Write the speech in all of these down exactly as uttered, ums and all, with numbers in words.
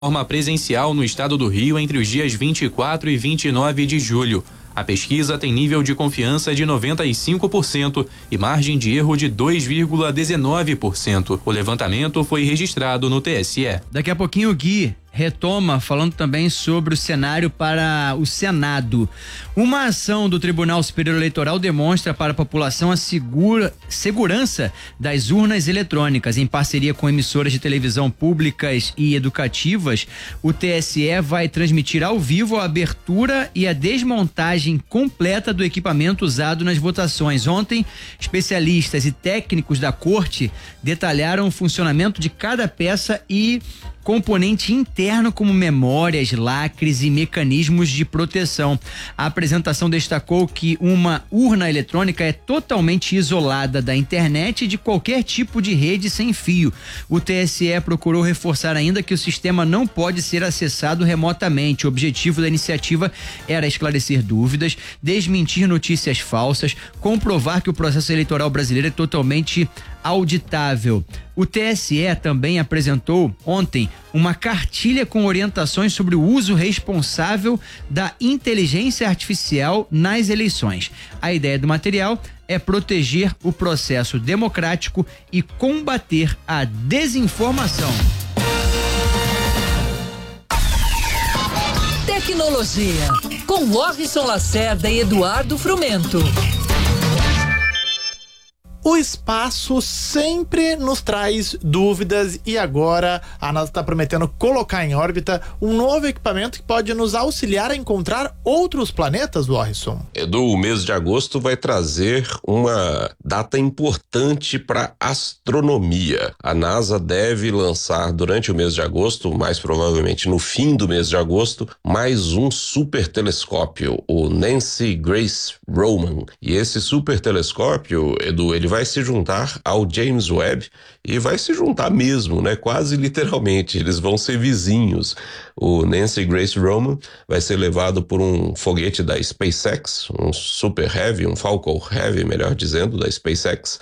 forma presencial no estado do Rio entre os dias vinte e quatro e vinte e nove de julho. A pesquisa tem nível de confiança de noventa e cinco por cento e margem de erro de dois vírgula dezenove por cento. O levantamento foi registrado no T S E. Daqui a pouquinho o Gui retoma falando também sobre o cenário para o Senado. Uma ação do Tribunal Superior Eleitoral demonstra para a população a segura, segurança das urnas eletrônicas. Em parceria com emissoras de televisão públicas e educativas, o T S E vai transmitir ao vivo a abertura e a desmontagem completa do equipamento usado nas votações. Ontem, especialistas e técnicos da corte detalharam o funcionamento de cada peça e componente interno, como memórias, lacres e mecanismos de proteção. A apresentação destacou que uma urna eletrônica é totalmente isolada da internet e de qualquer tipo de rede sem fio. O T S E procurou reforçar ainda que o sistema não pode ser acessado remotamente. O objetivo da iniciativa era esclarecer dúvidas, desmentir notícias falsas, comprovar que o processo eleitoral brasileiro é totalmente auditável. O T S E também apresentou ontem uma cartilha com orientações sobre o uso responsável da inteligência artificial nas eleições. A ideia do material é proteger o processo democrático e combater a desinformação. Tecnologia, com Morrison Lacerda e Eduardo Frumento. O espaço sempre nos traz dúvidas e agora a NASA está prometendo colocar em órbita um novo equipamento que pode nos auxiliar a encontrar outros planetas, Morrison. Edu, o mês de agosto vai trazer uma data importante para astronomia. A NASA deve lançar durante o mês de agosto, mais provavelmente no fim do mês de agosto, mais um super telescópio, o Nancy Grace Roman. E esse super telescópio, Edu, ele vai se juntar ao James Webb e vai se juntar mesmo, né? Quase literalmente, eles vão ser vizinhos. O Nancy Grace Roman vai ser levado por um foguete da SpaceX, um Super Heavy, um Falcon Heavy, melhor dizendo, da SpaceX,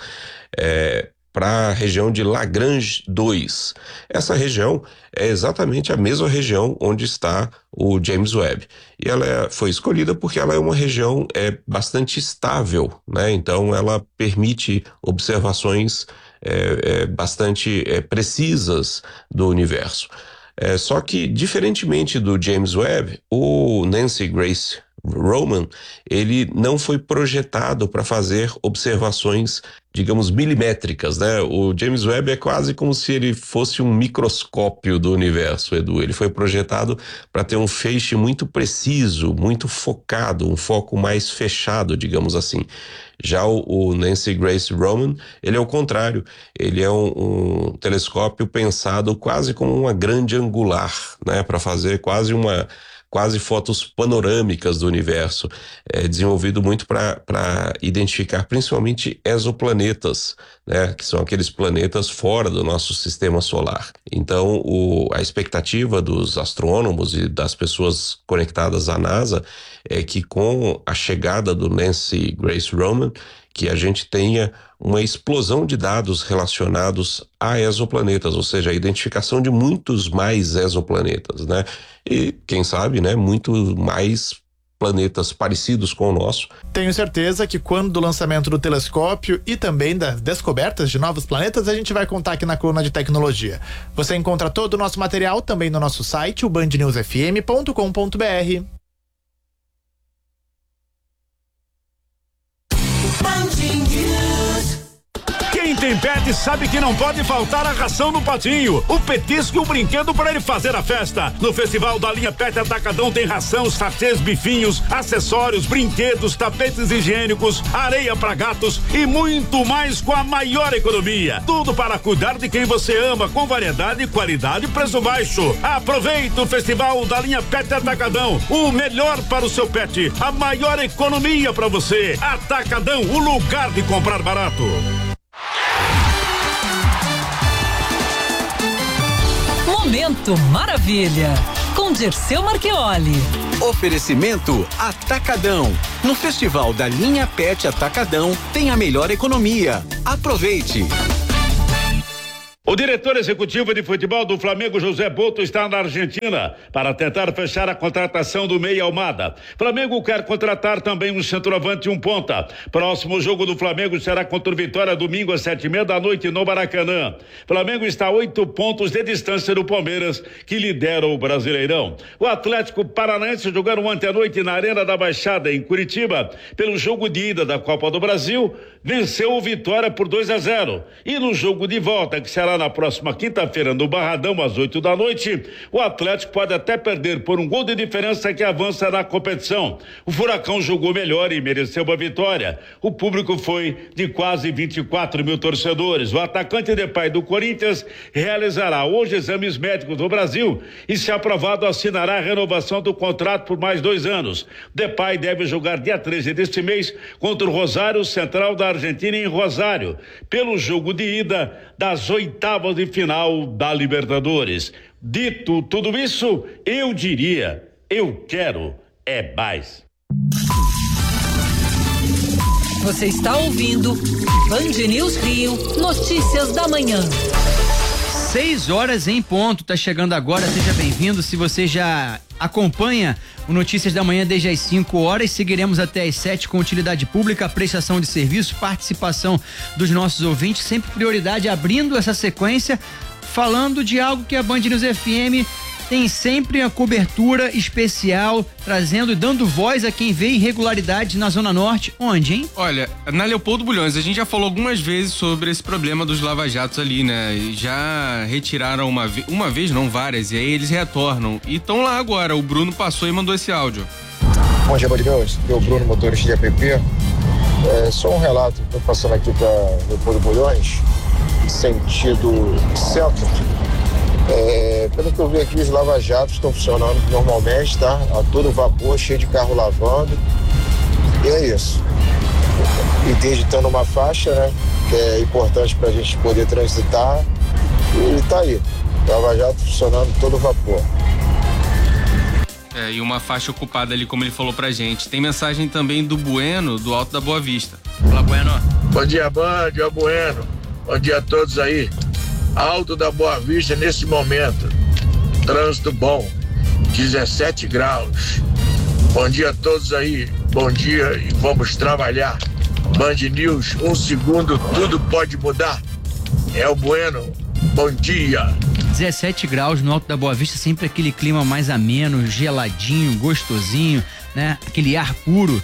é, para a região de Lagrange dois. Essa região é exatamente a mesma região onde está o James Webb. E ela é, foi escolhida porque ela é uma região é, bastante estável, né? Então ela permite observações é, é, bastante é, precisas do universo. É, só que, diferentemente do James Webb, o Nancy Grace Roman, ele não foi projetado para fazer observações, digamos, milimétricas, né? O James Webb é quase como se ele fosse um microscópio do universo, Edu. Ele foi projetado para ter um feixe muito preciso, muito focado, um foco mais fechado, digamos assim. Já o, o Nancy Grace Roman, ele é o contrário. Ele é um, um telescópio pensado quase como uma grande angular, né? Para fazer quase uma quase fotos panorâmicas do universo, é desenvolvido muito para identificar principalmente exoplanetas, né, que são aqueles planetas fora do nosso sistema solar. Então, o, a expectativa dos astrônomos e das pessoas conectadas à NASA é que com a chegada do Nancy Grace Roman, que a gente tenha uma explosão de dados relacionados a exoplanetas, ou seja, a identificação de muitos mais exoplanetas, né? E, quem sabe, né, muito mais planetas parecidos com o nosso. Tenho certeza que quando do lançamento do telescópio e também das descobertas de novos planetas, a gente vai contar aqui na coluna de tecnologia. Você encontra todo o nosso material também no nosso site, o band news f m ponto com ponto b r. Quem tem pet sabe que não pode faltar a ração no patinho, o petisco e o brinquedo para ele fazer a festa. No Festival da Linha Pet Atacadão tem ração, sachês, bifinhos, acessórios, brinquedos, tapetes higiênicos, areia para gatos e muito mais com a maior economia. Tudo para cuidar de quem você ama, com variedade, qualidade e preço baixo. Aproveita o Festival da Linha Pet Atacadão, o melhor para o seu pet, a maior economia para você. Atacadão, o lugar de comprar barato. Momento Maravilha, com Dirceu Marchioli. Oferecimento Atacadão. No Festival da Linha Pet Atacadão tem a melhor economia. Aproveite! O diretor executivo de futebol do Flamengo, José Boto, está na Argentina para tentar fechar a contratação do Meia Almada. Flamengo quer contratar também um centroavante e um ponta. Próximo jogo do Flamengo será contra o Vitória, domingo às sete e meia da noite no Maracanã. Flamengo está a oito pontos de distância do Palmeiras, que lidera o Brasileirão. O Atlético Paranaense jogaram ontem à noite na Arena da Baixada, em Curitiba, pelo jogo de ida da Copa do Brasil, venceu o Vitória por dois a zero. E no jogo de volta, que será na próxima quinta-feira no Barradão às oito da noite, o Atlético pode até perder por um gol de diferença que avança na competição. O Furacão jogou melhor e mereceu uma vitória. O público foi de quase vinte e quatro mil torcedores. O atacante Depay do Corinthians realizará hoje exames médicos no Brasil e, se aprovado, assinará a renovação do contrato por mais dois anos. Depay deve jogar dia treze deste mês contra o Rosário Central da Argentina em Rosário, pelo jogo de ida das oitavas de final da Libertadores. Dito tudo isso, eu diria, eu quero é mais. Você está ouvindo Band News Rio, notícias da manhã. Seis horas em ponto, tá chegando agora, seja bem-vindo. Se você já acompanha o Notícias da Manhã desde as cinco horas, seguiremos até as sete com utilidade pública, prestação de serviço, participação dos nossos ouvintes, sempre prioridade, abrindo essa sequência, falando de algo que a Band News F M tem sempre a cobertura especial, trazendo e dando voz a quem vê irregularidades na Zona Norte. Onde, hein? Olha, na Leopoldo Bulhões, a gente já falou algumas vezes sobre esse problema dos lava-jatos ali, né? Já retiraram uma vez, uma vez não, várias, e aí eles retornam. E estão lá agora, o Bruno passou e mandou esse áudio. Bom dia, Band News. Aqui é o Bruno, motorista de A P P. É só um relato, estou passando aqui para Leopoldo Bulhões, sentido centro. É, pelo que eu vi aqui, os lava-jatos estão funcionando normalmente, tá? A todo vapor, cheio de carro lavando. E é isso. Interditando uma faixa, né? Que é importante para a gente poder transitar. E tá aí. Lava-jato funcionando todo vapor. É, e uma faixa ocupada ali, como ele falou pra gente. Tem mensagem também do Bueno, do Alto da Boa Vista. Olá, Bueno. Bom dia, Band, é o Bueno. Bom dia a todos aí. Alto da Boa Vista nesse momento. Trânsito bom, dezessete graus. Bom dia a todos aí. Bom dia e vamos trabalhar. Band News, um segundo, tudo pode mudar. É o Bueno. Bom dia. dezessete graus no Alto da Boa Vista, sempre aquele clima mais ameno, geladinho, gostosinho, né? Aquele ar puro.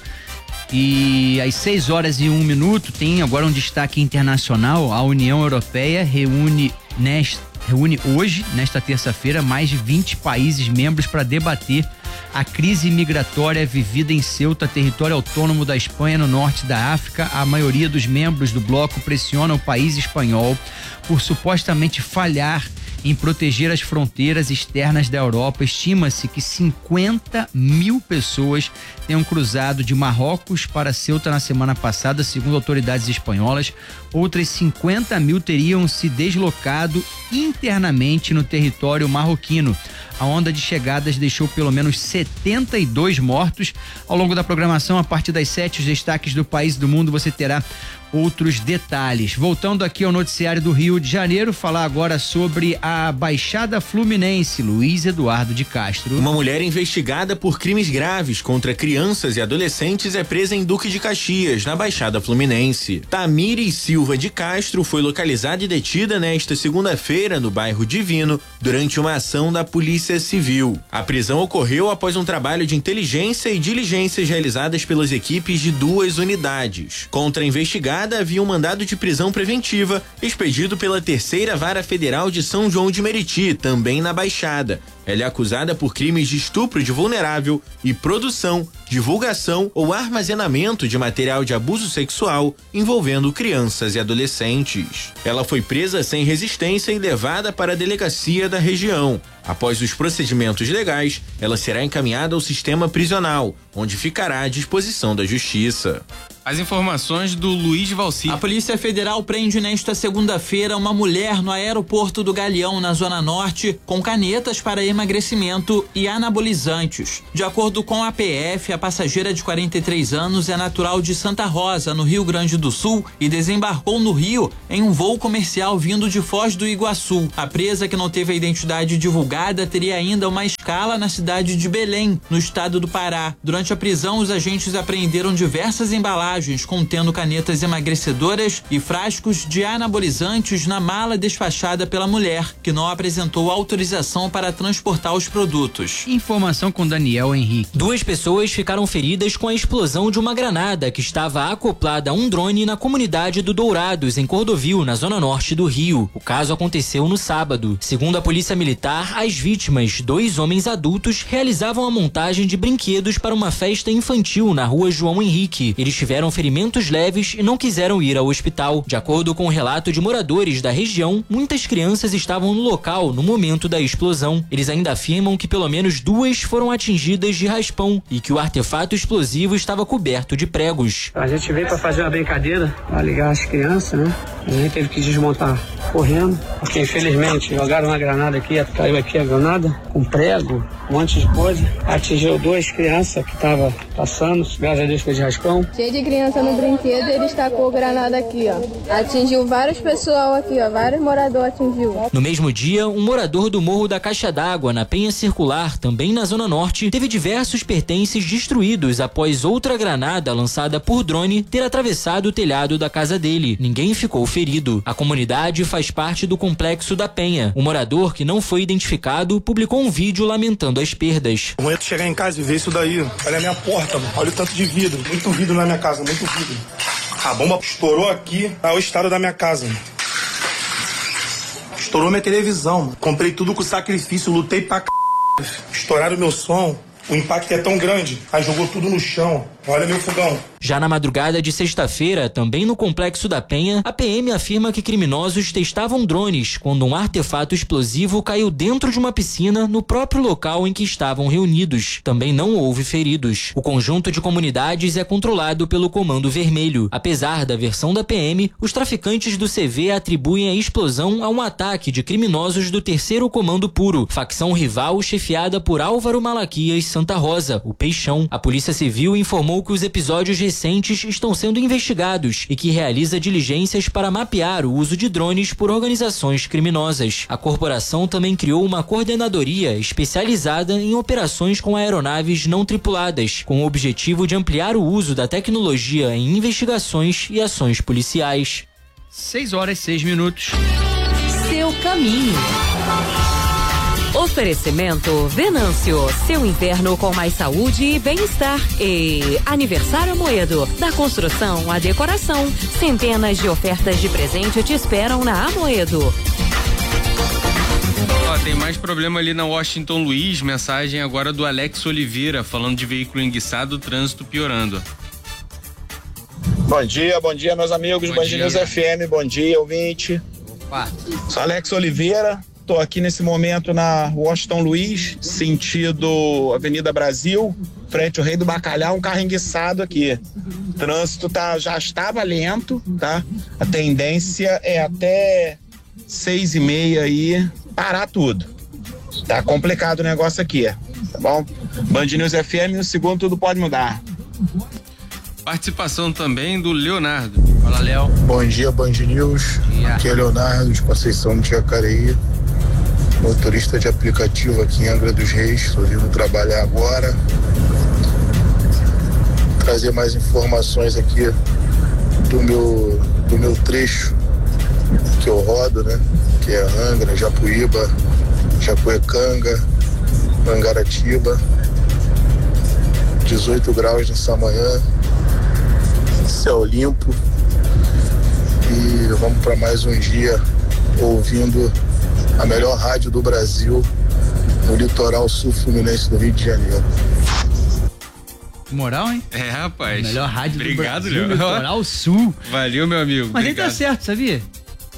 E às seis horas e um minuto tem agora um destaque internacional. A União Europeia reúne, nesta, reúne hoje, nesta terça-feira, mais de vinte países membros para debater a crise migratória vivida em Ceuta, território autônomo da Espanha, no norte da África. A maioria dos membros do bloco pressiona o país espanhol por supostamente falhar em proteger as fronteiras externas da Europa. Estima-se que cinquenta mil pessoas tenham cruzado de Marrocos para Ceuta na semana passada, segundo autoridades espanholas. Outras cinquenta mil teriam se deslocado internamente no território marroquino. A onda de chegadas deixou pelo menos setenta e dois mortos. Ao longo da programação, a partir das sete, os destaques do país e do mundo, você terá outros detalhes. Voltando aqui ao noticiário do Rio de Janeiro, falar agora sobre a Baixada Fluminense. Luiz Eduardo de Castro. Uma mulher investigada por crimes graves contra crianças e adolescentes é presa em Duque de Caxias, na Baixada Fluminense. Tamires Silva de Castro foi localizada e detida nesta segunda-feira no bairro Divino durante uma ação da Polícia Civil. A prisão ocorreu após um trabalho de inteligência e diligências realizadas pelas equipes de duas unidades. Contra a investigada havia um mandado de prisão preventiva expedido pela Terceira Vara Federal de São João de Meriti, também na Baixada. Ela é acusada por crimes de estupro de vulnerável e produção, divulgação ou armazenamento de material de abuso sexual envolvendo crianças e adolescentes. Ela foi presa sem resistência e levada para a delegacia da região. Após os procedimentos legais, ela será encaminhada ao sistema prisional, onde ficará à disposição da justiça. As informações do Luiz Valci. A Polícia Federal prende nesta segunda-feira uma mulher no aeroporto do Galeão, na Zona Norte, com canetas para emagrecimento e anabolizantes. De acordo com a P F, a passageira de quarenta e três anos é natural de Santa Rosa, no Rio Grande do Sul, e desembarcou no Rio em um voo comercial vindo de Foz do Iguaçu. A presa, que não teve a identidade divulgada, teria ainda uma escala na cidade de Belém, no estado do Pará. Durante a prisão, os agentes apreenderam diversas embalagens contendo canetas emagrecedoras e frascos de anabolizantes na mala despachada pela mulher, que não apresentou autorização para transportar os produtos. Informação com Daniel Henrique. Duas pessoas ficaram feridas com a explosão de uma granada que estava acoplada a um drone na comunidade do Dourados, em Cordovil, na zona norte do Rio. O caso aconteceu no sábado. Segundo a Polícia Militar, as vítimas, dois homens adultos, realizavam a montagem de brinquedos para uma festa infantil na rua João Henrique. Eles tiveram ferimentos leves e não quiseram ir ao hospital. De acordo com o relato de moradores da região, muitas crianças estavam no local no momento da explosão. Eles ainda afirmam que pelo menos duas foram atingidas de raspão e que o artefato explosivo estava coberto de pregos. A gente veio para fazer uma brincadeira, para ligar as crianças, né? A gente teve que desmontar correndo, porque infelizmente jogaram uma granada aqui, caiu aqui a granada, com prego, um monte de coisa. Atingiu duas crianças que estavam passando, graças a Deus foi de raspão. Cheio de criança no brinquedo, ele tacou granada aqui, ó. Atingiu vários pessoal aqui, ó, vários moradores atingiu. No mesmo dia, um morador do Morro da Caixa d'Água, na Penha Circular, também na Zona Norte, teve diversos pertences destruídos após outra granada lançada por drone ter atravessado o telhado da casa dele. Ninguém ficou ferido. A comunidade faz parte do Complexo da Penha. Um morador que não foi identificado publicou um vídeo lamentando as perdas. Ruim é tu chegar em casa e ver isso daí. Olha a minha porta, mano. Olha o tanto de vidro. Muito vidro na minha casa, muito vidro. A bomba estourou aqui, é o estado da minha casa. Estourou minha televisão, mano. Comprei tudo com sacrifício, lutei pra c... Estouraram meu som. O impacto é tão grande, aí jogou tudo no chão. Olha meu fogão. Já na madrugada de sexta-feira, também no Complexo da Penha, a P M afirma que criminosos testavam drones quando um artefato explosivo caiu dentro de uma piscina no próprio local em que estavam reunidos. Também não houve feridos. O conjunto de comunidades é controlado pelo Comando Vermelho. Apesar da versão da P M, os traficantes do C V atribuem a explosão a um ataque de criminosos do terceiro Comando Puro, facção rival chefiada por Álvaro Malaquias Santa Rosa, o Peixão. A Polícia Civil informou que os episódios recentes estão sendo investigados e que realiza diligências para mapear o uso de drones por organizações criminosas. A corporação também criou uma coordenadoria especializada em operações com aeronaves não tripuladas, com o objetivo de ampliar o uso da tecnologia em investigações e ações policiais. seis horas e seis minutos. Seu caminho. Oferecimento Venâncio, seu inverno com mais saúde e bem-estar. E Aniversário Amoedo, da construção à decoração. Centenas de ofertas de presente te esperam na Amoedo. Ó, tem mais problema ali na Washington Luiz, mensagem agora do Alex Oliveira, falando de veículo enguiçado, trânsito piorando. Bom dia, bom dia meus amigos, Band News F M, bom dia ouvinte. Opa. Sou Alex Oliveira. Estou aqui nesse momento na Washington Luiz, sentido Avenida Brasil, frente ao Rei do Bacalhau, um carro enguiçado aqui. O trânsito tá, já estava lento, tá? A tendência é até seis e meia aí parar tudo. Tá complicado o negócio aqui, tá bom? Band News F M, um segundo tudo pode mudar. Participação também do Leonardo. Fala, Léo. Bom dia, Band News. Dia. Aqui é Leonardo, de Conceição de Jacareí. Motorista de aplicativo aqui em Angra dos Reis. Estou vindo trabalhar agora. Trazer mais informações aqui do meu, do meu trecho que eu rodo, né? Que é Angra, Japuíba, Jacuecanga, Mangaratiba. dezoito graus nessa manhã. Céu limpo. E vamos para mais um dia ouvindo a melhor rádio do Brasil no litoral sul fluminense do Rio de Janeiro. Moral, hein? É, rapaz. Melhor rádio Obrigado, do Brasil, Léo. litoral sul. Valeu, meu amigo. Mas Obrigado. nem tá certo, sabia?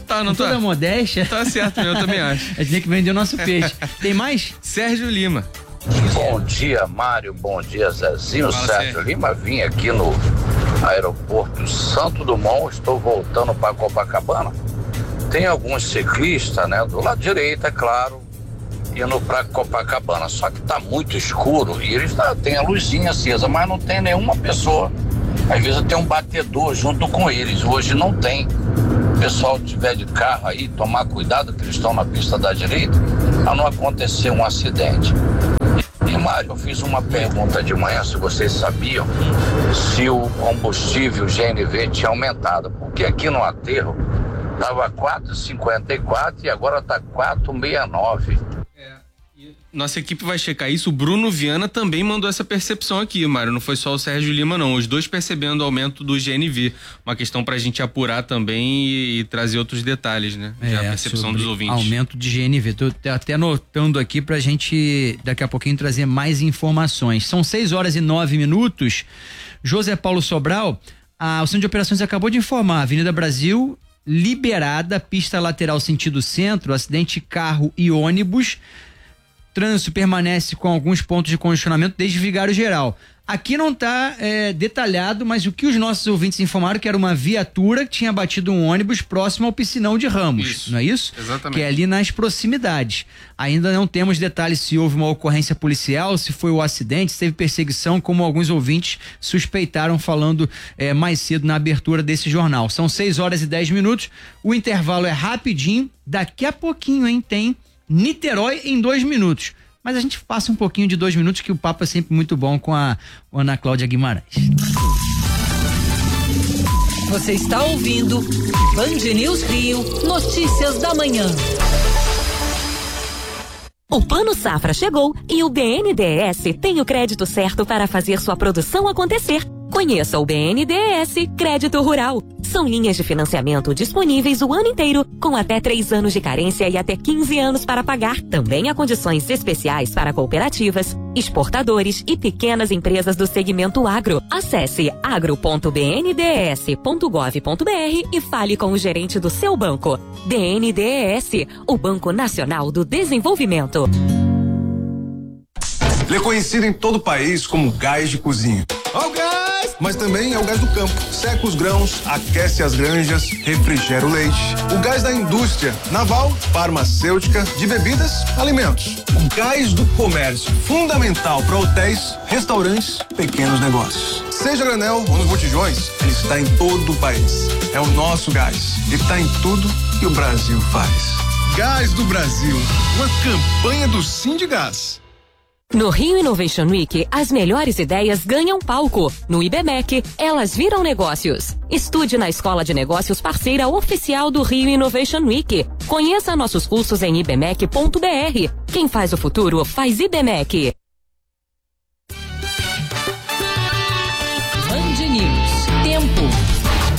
Tá, não Com tá? toda modéstia. Tá certo, eu também acho. A gente tem que vender o nosso peixe. Tem mais? Sérgio Lima. Bom dia, Mário. Bom dia, Zezinho. Fala, Sérgio Sérgio. Lima. Vim aqui no aeroporto Santo Dumont. Estou voltando para Copacabana. Tem alguns ciclistas, né? Do lado direito, é claro, indo para Copacabana. Só que tá muito escuro e eles tá, tem a luzinha acesa, mas não tem nenhuma pessoa. Às vezes tem um batedor junto com eles. Hoje não tem. O pessoal tiver de carro aí, tomar cuidado que eles estão na pista da direita, para não acontecer um acidente. E, Mário, eu fiz uma pergunta de manhã, se vocês sabiam se o combustível G N V tinha aumentado, porque aqui no aterro estava quatro reais e cinquenta e quatro e agora está quatro reais e sessenta e nove. Nossa equipe vai checar isso. O Bruno Viana também mandou essa percepção aqui, Mário. Não foi só o Sérgio Lima, não. Os dois percebendo o aumento do G N V. Uma questão pra gente apurar também e, e trazer outros detalhes, né? É, Já a percepção dos ouvintes. Aumento de G N V. Tô até anotando aqui pra gente daqui a pouquinho trazer mais informações. São seis horas e nove minutos. José Paulo Sobral, a, o Centro de Operações acabou de informar, Avenida Brasil liberada, pista lateral sentido centro, acidente carro e ônibus. Trânsito permanece com alguns pontos de congestionamento desde Vigário Geral. Aqui não está é, detalhado, mas o que os nossos ouvintes informaram que era uma viatura que tinha batido um ônibus próximo ao Piscinão de Ramos, isso, não é isso? Exatamente. Que é ali nas proximidades. Ainda não temos detalhes se houve uma ocorrência policial, se foi o acidente, se teve perseguição, como alguns ouvintes suspeitaram falando é, mais cedo na abertura desse jornal. São seis horas e dez minutos, o intervalo é rapidinho, daqui a pouquinho, hein, tem Niterói em dois minutos. Mas a gente passa um pouquinho de dois minutos, que o papo é sempre muito bom com a Ana Cláudia Guimarães. Você está ouvindo Band News Rio, notícias da manhã. O Plano Safra chegou e o B N D E S tem o crédito certo para fazer sua produção acontecer. Conheça o B N D E S Crédito Rural. São linhas de financiamento disponíveis o ano inteiro, com até três anos de carência e até quinze anos para pagar. Também há condições especiais para cooperativas, exportadores e pequenas empresas do segmento agro. Acesse agro ponto b n d e s ponto gov ponto b r e fale com o gerente do seu banco. B N D E S, o Banco Nacional do Desenvolvimento. Ele é conhecido em todo o país como gás de cozinha. Ó o gás! Mas também é o gás do campo. Seca os grãos, aquece as granjas, refrigera o leite. O gás da indústria naval, farmacêutica, de bebidas, alimentos. O gás do comércio, fundamental para hotéis, restaurantes, pequenos negócios. Seja granel ou nos botijões, ele está em todo o país. É o nosso gás. Ele está em tudo que o Brasil faz. Gás do Brasil, uma campanha do Sindigás. No Rio Innovation Week, as melhores ideias ganham palco. No IBMEC, elas viram negócios. Estude na Escola de Negócios parceira oficial do Rio Innovation Week. Conheça nossos cursos em ibmec ponto b r. Quem faz o futuro, faz IBMEC. Band News. Tempo.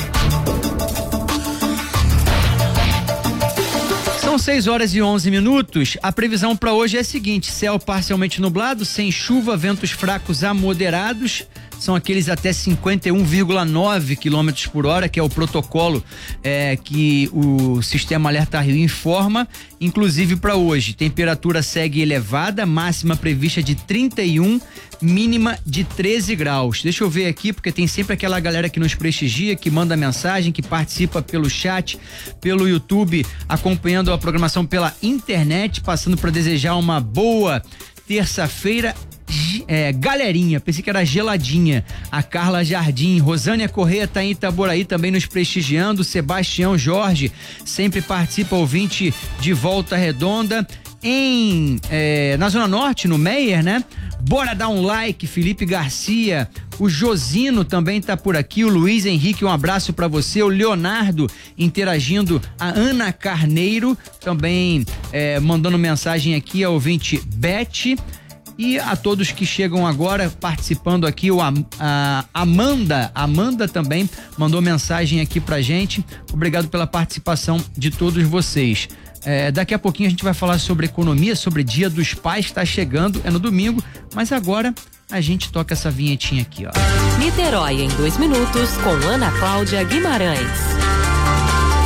São seis horas e onze minutos. A previsão para hoje é a seguinte: céu parcialmente nublado, sem chuva, ventos fracos a moderados. São aqueles até cinquenta e um vírgula nove quilômetros por hora, que é o protocolo é, que o Sistema Alerta Rio informa. Inclusive para hoje, temperatura segue elevada, máxima prevista de trinta e um, mínima de treze graus. Deixa eu ver aqui, porque tem sempre aquela galera que nos prestigia, que manda mensagem, que participa pelo chat, pelo YouTube, acompanhando a programação pela internet, passando para desejar uma boa terça-feira. É, galerinha, pensei que era geladinha. A Carla Jardim, Rosânia Corrêa tá em Itaboraí também nos prestigiando. Sebastião Jorge sempre participa, ouvinte de Volta Redonda. Em é, na Zona Norte, no Meier, né? Bora dar um like, Felipe Garcia. O Josino também tá por aqui. O Luiz Henrique, um abraço para você. O Leonardo interagindo. A Ana Carneiro também é, mandando mensagem aqui. A ouvinte Beth. E a todos que chegam agora participando aqui, o a, a Amanda, Amanda também mandou mensagem aqui pra gente. Obrigado pela participação de todos vocês. É, daqui a pouquinho a gente vai falar sobre economia, sobre Dia dos Pais, que tá chegando, é no domingo, mas agora a gente toca essa vinhetinha aqui, ó. Niterói em dois minutos com Ana Cláudia Guimarães.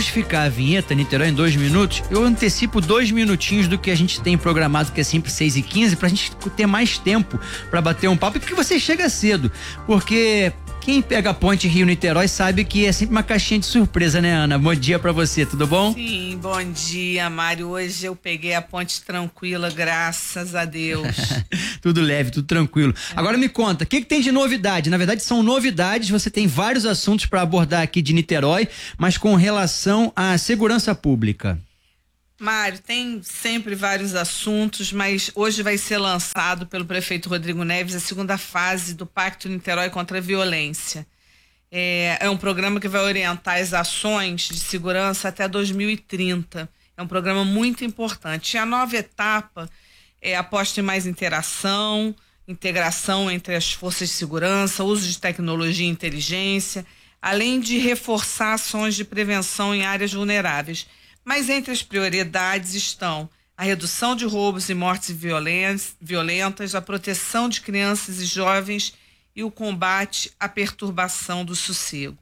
justificar a vinheta Niterói em dois minutos, eu antecipo dois minutinhos do que a gente tem programado, que é sempre seis e quinze, pra gente ter mais tempo pra bater um papo, e porque você chega cedo, porque quem pega a ponte Rio-Niterói sabe que é sempre uma caixinha de surpresa, né, Ana? Bom dia pra você, tudo bom? Sim, bom dia, Mário. Hoje eu peguei a ponte tranquila, graças a Deus. Tudo leve, tudo tranquilo. É. Agora me conta, o que, que tem de novidade? Na verdade são novidades, você tem vários assuntos para abordar aqui de Niterói, mas com relação à segurança pública. Mário, tem sempre vários assuntos, mas hoje vai ser lançado pelo prefeito Rodrigo Neves a segunda fase do Pacto Niterói contra a Violência. É, é um programa que vai orientar as ações de segurança até dois mil e trinta. É um programa muito importante. E a nova etapa é aposta em mais interação, integração entre as forças de segurança, uso de tecnologia e inteligência, além de reforçar ações de prevenção em áreas vulneráveis. Mas entre as prioridades estão a redução de roubos e mortes violentas, a proteção de crianças e jovens e o combate à perturbação do sossego.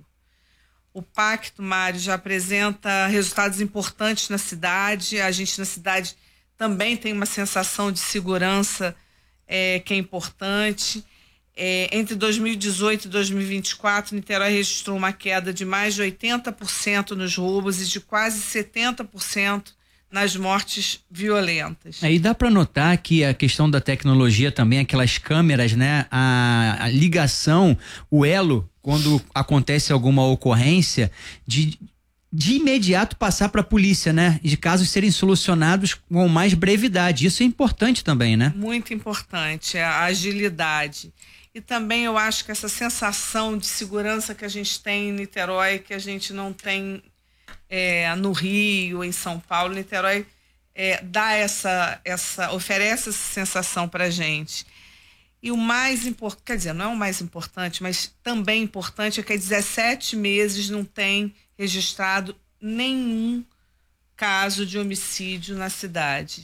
O Pacto, Mário, já apresenta resultados importantes na cidade. A gente na cidade também tem uma sensação de segurança é, que é importante. É, entre dois mil e dezoito e dois mil e vinte e quatro, Niterói registrou uma queda de mais de oitenta por cento nos roubos e de quase setenta por cento nas mortes violentas. Aí dá para notar que a questão da tecnologia também, aquelas câmeras, né, a, a ligação, o elo, quando acontece alguma ocorrência, de de imediato passar para a polícia, né? E de casos serem solucionados com mais brevidade. Isso é importante também, né? Muito importante, a agilidade. E também eu acho que essa sensação de segurança que a gente tem em Niterói, que a gente não tem é, no Rio, em São Paulo, Niterói é, dá essa, essa, oferece essa sensação para a gente. E o mais importante, quer dizer, não é o mais importante, mas também importante é que há dezessete meses não tem registrado nenhum caso de homicídio na cidade.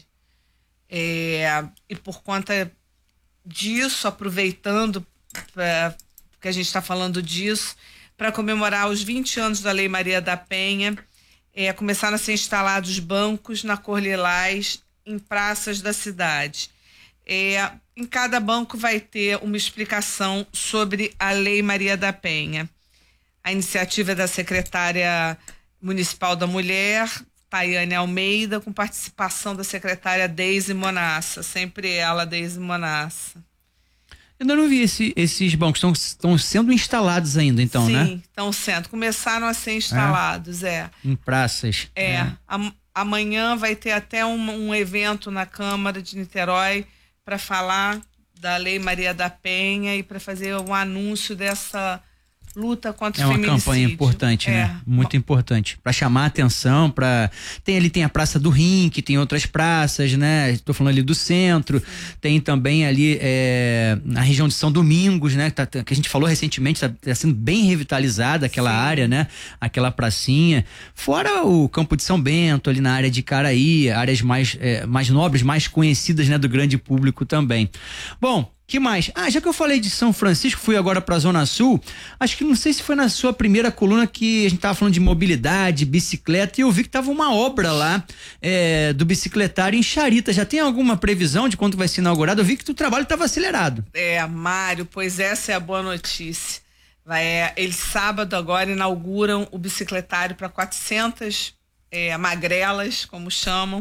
É, e por conta disso, aproveitando pra, que a gente está falando disso, para comemorar os vinte anos da Lei Maria da Penha, é, começaram a ser instalados bancos na Cor Lilás em praças da cidade. É, em cada banco vai ter uma explicação sobre a Lei Maria da Penha. A iniciativa é da secretária municipal da Mulher, Tayane Almeida, com participação da secretária Deise Monassa, sempre ela, Deise Monassa. Eu ainda não vi esse, esses bancos, estão, estão sendo instalados ainda, então, Sim, né? Sim, estão sendo, começaram a ser instalados, é. é. Em praças. É, é. A, amanhã vai ter até um, um evento na Câmara de Niterói para falar da Lei Maria da Penha e para fazer um anúncio dessa luta contra o feminicídio. É uma campanha importante, é. né? Muito importante. Para chamar a atenção, para tem ali tem a Praça do Rim, que tem outras praças, né? Estou falando ali do centro. Sim. Tem também ali é, a região de São Domingos, né? Que, tá, que a gente falou recentemente, está tá sendo bem revitalizada aquela Sim. área, né? Aquela pracinha. Fora o Campo de São Bento, ali na área de Caraí, áreas mais, é, mais nobres, mais conhecidas, né? Do grande público também. Bom, que mais? Ah, já que eu falei de São Francisco, fui agora pra Zona Sul, acho que não sei se foi na sua primeira coluna que a gente tava falando de mobilidade, bicicleta, e eu vi que tava uma obra lá é, do bicicletário em Charita. Já tem alguma previsão de quando vai ser inaugurado? Eu vi que o trabalho tava acelerado. É, Mário, pois essa é a boa notícia. Vai, é, eles sábado agora inauguram o bicicletário para quatrocentas é, magrelas, como chamam.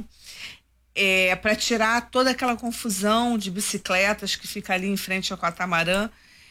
É, para tirar toda aquela confusão de bicicletas que fica ali em frente ao catamarã,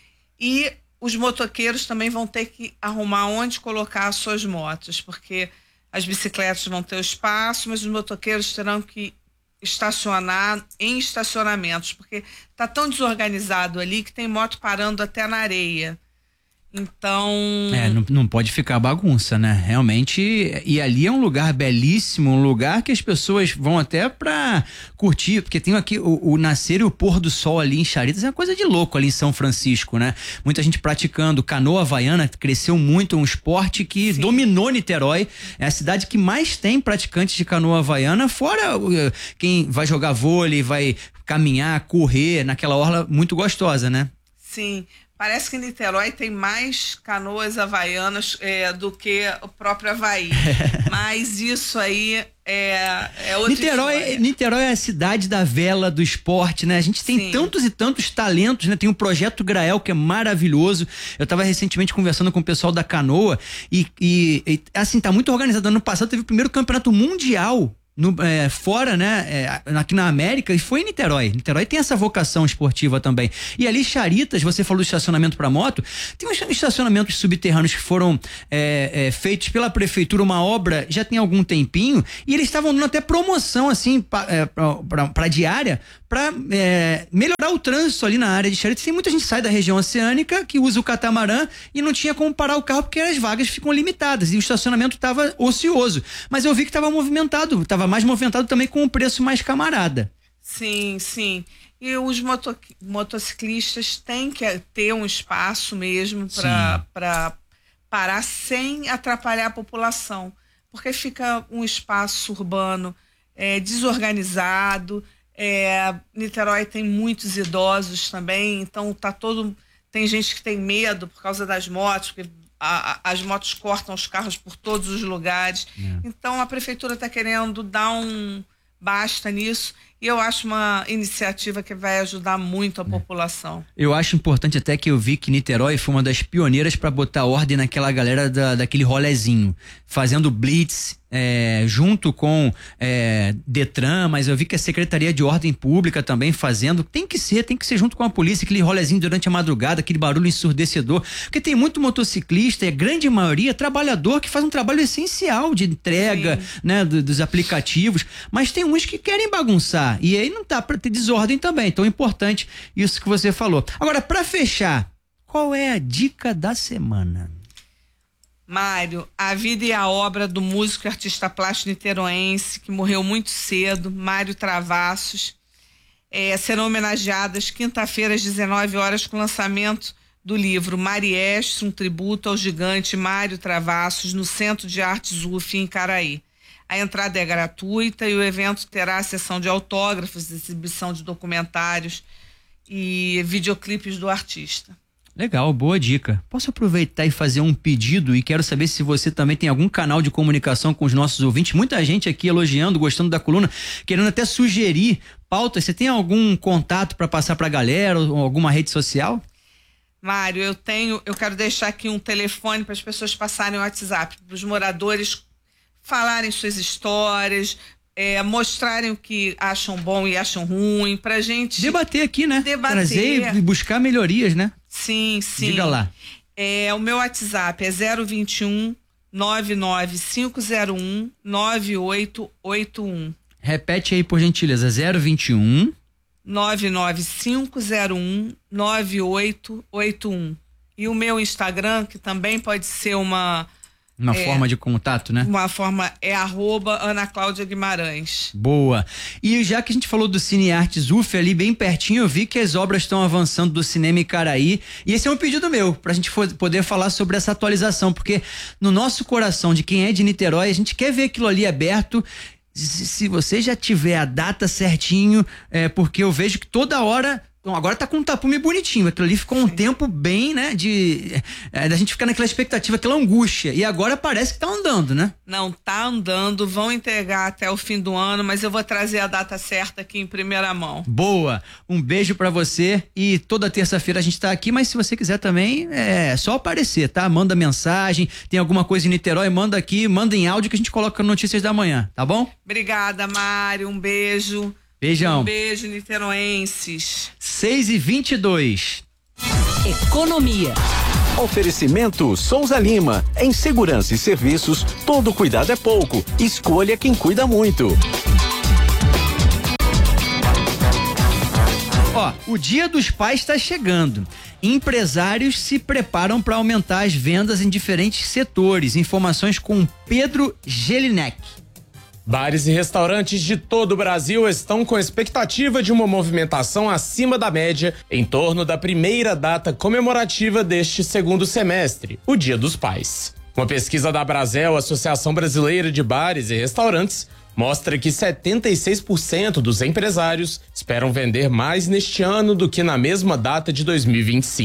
e os motoqueiros também vão ter que arrumar onde colocar as suas motos, porque as bicicletas vão ter o espaço, mas os motoqueiros terão que estacionar em estacionamentos, porque tá tão desorganizado ali que tem moto parando até na areia. Então... É, não, não pode ficar bagunça, né? Realmente, e ali é um lugar belíssimo, um lugar que as pessoas vão até pra curtir, porque tem aqui o, o nascer e o pôr do sol ali em Charitas, é uma coisa de louco ali em São Francisco, né? Muita gente praticando canoa havaiana, cresceu muito, um esporte que Sim. dominou Niterói, é a cidade que mais tem praticantes de canoa havaiana, fora uh, quem vai jogar vôlei, vai caminhar, correr, naquela orla muito gostosa, né? Sim, Parece que Niterói tem mais canoas havaianas é, do que o próprio Havaí. Mas isso aí é, é outra Niterói, história. Niterói é a cidade da vela, do esporte, né? A gente tem Sim. tantos e tantos talentos, né? Tem o Projeto Grael, que é maravilhoso. Eu estava recentemente conversando com o pessoal da canoa e, e, e assim, tá muito organizado. Ano passado teve o primeiro campeonato mundial No, é, fora, né, é, aqui na América, e foi em Niterói. Niterói tem essa vocação esportiva também. E ali, Charitas, você falou de estacionamento para moto, tem uns estacionamentos subterrâneos que foram é, é, feitos pela prefeitura, uma obra já tem algum tempinho, e eles estavam dando até promoção, assim, pra, é, pra, pra, pra diária, para é, melhorar o trânsito ali na área de Charitas. Tem muita gente que sai da região oceânica, que usa o catamarã e não tinha como parar o carro porque as vagas ficam limitadas e o estacionamento estava ocioso. Mas eu vi que estava movimentado, estava mais movimentado também com um preço mais camarada. Sim, sim. E os moto, motociclistas têm que ter um espaço mesmo para parar sem atrapalhar a população, porque fica um espaço urbano é, desorganizado. É, Niterói tem muitos idosos também, então tá todo, tem gente que tem medo por causa das motos, porque a, a, as motos cortam os carros por todos os lugares. É. Então a prefeitura está querendo dar um basta nisso e eu acho uma iniciativa que vai ajudar muito a é. população. Eu acho importante até que eu vi que Niterói foi uma das pioneiras para botar ordem naquela galera da, daquele rolezinho, fazendo blitz É, junto com é, Detran, mas eu vi que a Secretaria de Ordem Pública também fazendo, tem que ser, tem que ser junto com a polícia, aquele rolezinho durante a madrugada, aquele barulho ensurdecedor, porque tem muito motociclista, e a grande maioria trabalhador que faz um trabalho essencial de entrega, Sim. né, do, dos aplicativos, mas tem uns que querem bagunçar, e aí não dá pra ter desordem também, então é importante isso que você falou. Agora, pra fechar, qual é a dica da semana? Mário, a vida e a obra do músico e artista plástico niteroense, que morreu muito cedo, Mário Travassos, é, serão homenageadas quinta-feira às dezenove horas com o lançamento do livro Mariestre, um tributo ao gigante Mário Travassos, no Centro de Artes U F em Caraí. A entrada é gratuita e o evento terá a sessão de autógrafos, exibição de documentários e videoclipes do artista. Legal, boa dica. Posso aproveitar e fazer um pedido e quero saber se você também tem algum canal de comunicação com os nossos ouvintes. Muita gente aqui elogiando, gostando da coluna, querendo até sugerir pautas. Você tem algum contato para passar para a galera ou alguma rede social? Mário, eu tenho, eu quero deixar aqui um telefone para as pessoas passarem o WhatsApp, para os moradores falarem suas histórias, É, mostrarem o que acham bom e acham ruim, pra gente debater aqui, né? Debater. Trazer e buscar melhorias, né? Sim, sim. Diga lá. É, o meu WhatsApp é zero vinte e um, nove nove cinco zero um, nove oito oito um. Repete aí, por gentileza, zero vinte e um, nove nove cinco zero um, nove oito oito um. E o meu Instagram, que também pode ser uma Uma é, forma de contato, né? Uma forma é arroba Ana Cláudia Guimarães. Boa. E já que a gente falou do Cine Artes U F, ali bem pertinho, eu vi que as obras estão avançando do Cinema Icaraí. E esse é um pedido meu, pra gente poder falar sobre essa atualização, porque no nosso coração, de quem é de Niterói, a gente quer ver aquilo ali aberto. Se você já tiver a data certinho, é porque eu vejo que toda hora... Bom, agora tá com um tapume bonitinho, aquilo ali ficou um Sim. tempo bem, né, de é, da gente ficar naquela expectativa, aquela angústia, e agora parece que tá andando, né? Não, tá andando, vão entregar até o fim do ano, mas eu vou trazer a data certa aqui em primeira mão. Boa, um beijo pra você e toda terça-feira a gente tá aqui, mas se você quiser também, é só aparecer, tá? Manda mensagem, tem alguma coisa em Niterói, manda aqui, manda em áudio que a gente coloca no Notícias da Manhã, tá bom? Obrigada, Mário, um beijo. Beijão. Um beijo, niteroenses. seis e vinte e dois. Economia. Oferecimento Souza Lima. Em segurança e serviços, todo cuidado é pouco. Escolha quem cuida muito. Ó, o Dia dos Pais está chegando. Empresários se preparam para aumentar as vendas em diferentes setores. Informações com Pedro Gelinek. Bares e restaurantes de todo o Brasil estão com expectativa de uma movimentação acima da média em torno da primeira data comemorativa deste segundo semestre, o Dia dos Pais. Uma pesquisa da Brasel, Associação Brasileira de Bares e Restaurantes, mostra que setenta e seis por cento dos empresários esperam vender mais neste ano do que na mesma data de dois mil e vinte e cinco.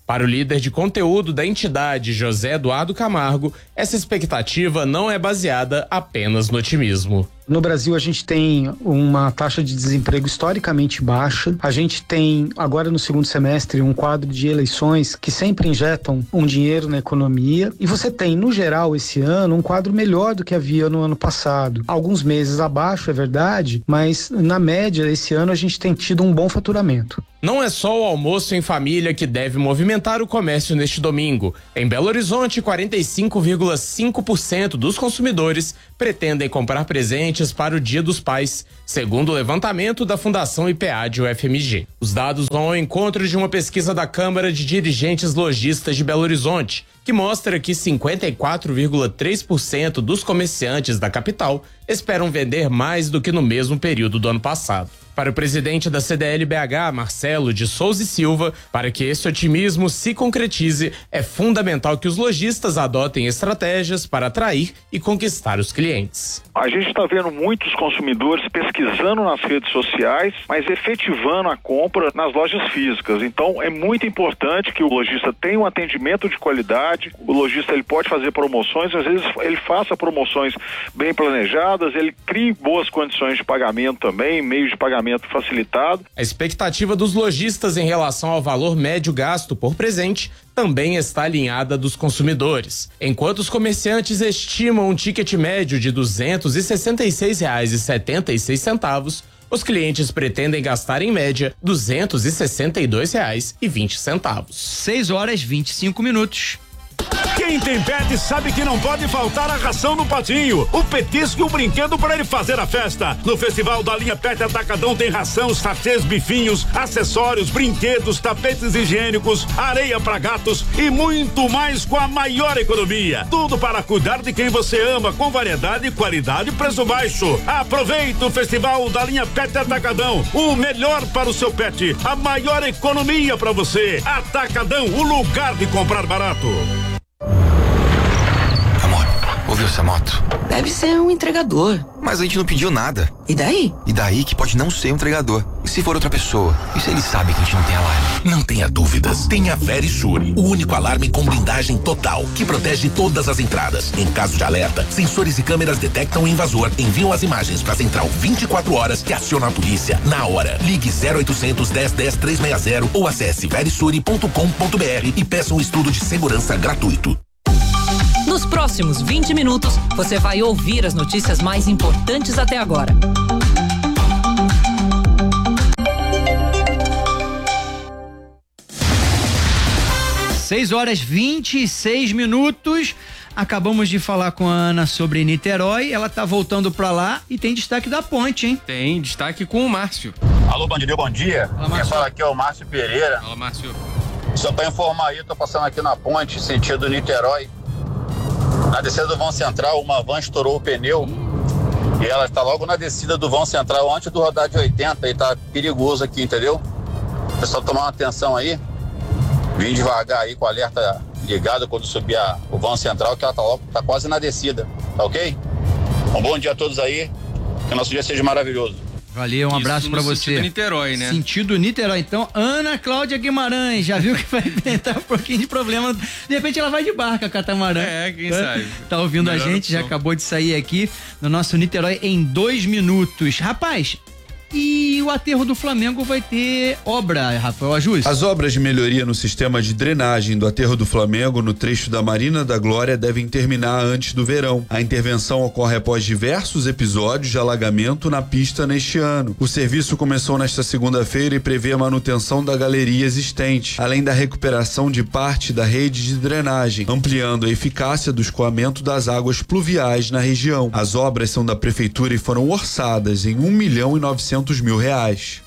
Para o líder de conteúdo da entidade, José Eduardo Camargo, essa expectativa não é baseada apenas no otimismo. No Brasil, a gente tem uma taxa de desemprego historicamente baixa. A gente tem, agora no segundo semestre, um quadro de eleições que sempre injetam um dinheiro na economia. E você tem, no geral, esse ano, um quadro melhor do que havia no ano passado. Alguns meses abaixo, é verdade, mas na média, esse ano, a gente tem tido um bom faturamento. Não é só o almoço em família que deve movimentar o comércio neste domingo. Em Belo Horizonte, quarenta e cinco vírgula cinco por cento dos consumidores pretendem comprar presentes para o Dia dos Pais, segundo o levantamento da Fundação I P A de U F M G. Os dados vão ao encontro de uma pesquisa da Câmara de Dirigentes Lojistas de Belo Horizonte, que mostra que cinquenta e quatro vírgula três por cento dos comerciantes da capital esperam vender mais do que no mesmo período do ano passado. Para o presidente da C D L B H, Marcelo de Souza e Silva, para que esse otimismo se concretize, é fundamental que os lojistas adotem estratégias para atrair e conquistar os clientes. A gente está vendo muitos consumidores pesquisando nas redes sociais, mas efetivando a compra nas lojas físicas. Então, é muito importante que o lojista tenha um atendimento de qualidade. O lojista ele pode fazer promoções, às vezes ele faça promoções bem planejadas, ele crie boas condições de pagamento também, meios de pagamento facilitado. A expectativa dos lojistas em relação ao valor médio gasto por presente também está alinhada dos consumidores. Enquanto os comerciantes estimam um ticket médio de duzentos e sessenta e seis reais e setenta e seis centavos, os clientes pretendem gastar em média duzentos e sessenta e dois reais e vinte centavos. seis horas e vinte e cinco minutos. Quem tem pet sabe que não pode faltar a ração no patinho, o petisco e o brinquedo para ele fazer a festa. No Festival da Linha Pet Atacadão tem ração, sachês, bifinhos, acessórios, brinquedos, tapetes higiênicos, areia para gatos e muito mais com a maior economia. Tudo para cuidar de quem você ama, com variedade, qualidade e preço baixo. Aproveita o Festival da Linha Pet Atacadão, o melhor para o seu pet, a maior economia para você. Atacadão, o lugar de comprar barato. Ouviu essa moto? Deve ser um entregador. Mas a gente não pediu nada. E daí? E daí que pode não ser um entregador. E se for outra pessoa? E se ele sabe que a gente não tem alarme? Não tenha dúvidas. Tenha a Verisure, o único alarme com blindagem total, que protege todas as entradas. Em caso de alerta, sensores e câmeras detectam o invasor, enviam as imagens para a central vinte e quatro horas que aciona a polícia na hora. Ligue zero oitocentos, dez, dez, trezentos e sessenta ou acesse verisure ponto com ponto br e peça um estudo de segurança gratuito. Nos próximos vinte minutos, você vai ouvir as notícias mais importantes até agora. seis horas e vinte e seis minutos. Acabamos de falar com a Ana sobre Niterói. Ela tá voltando pra lá e tem destaque da ponte, hein? Tem destaque com o Márcio. Alô, Bandideu, bom dia. Fala, Quem fala aqui é o Márcio Pereira. Fala, Márcio. Só pra informar aí, tô passando aqui na ponte, sentido Niterói. Na descida do vão central, uma van estourou o pneu e ela está logo na descida do vão central, antes do rodar de oitenta, e tá perigoso aqui, entendeu? Pessoal, tomar atenção aí, vim devagar aí com o alerta ligado quando subir a, o vão central, que ela tá, logo, tá quase na descida, tá ok? Um bom dia a todos aí, que o nosso dia seja maravilhoso. Valeu, um Isso abraço pra você. Sentido Niterói, né? Sentido Niterói. Então, Ana Cláudia Guimarães, já viu que vai enfrentar um pouquinho de problema. De repente ela vai de barca, catamarã. É, quem sabe. Tá ouvindo Melhor a gente, opção. Já acabou de sair aqui no nosso Niterói em dois minutos. Rapaz, e o aterro do Flamengo vai ter obra, Rafael Ajus? As obras de melhoria no sistema de drenagem do aterro do Flamengo no trecho da Marina da Glória devem terminar antes do verão. A intervenção ocorre após diversos episódios de alagamento na pista neste ano. O serviço começou nesta segunda-feira e prevê a manutenção da galeria existente, além da recuperação de parte da rede de drenagem, ampliando a eficácia do escoamento das águas pluviais na região. As obras são da prefeitura e foram orçadas em um milhão e novecentos mil reais.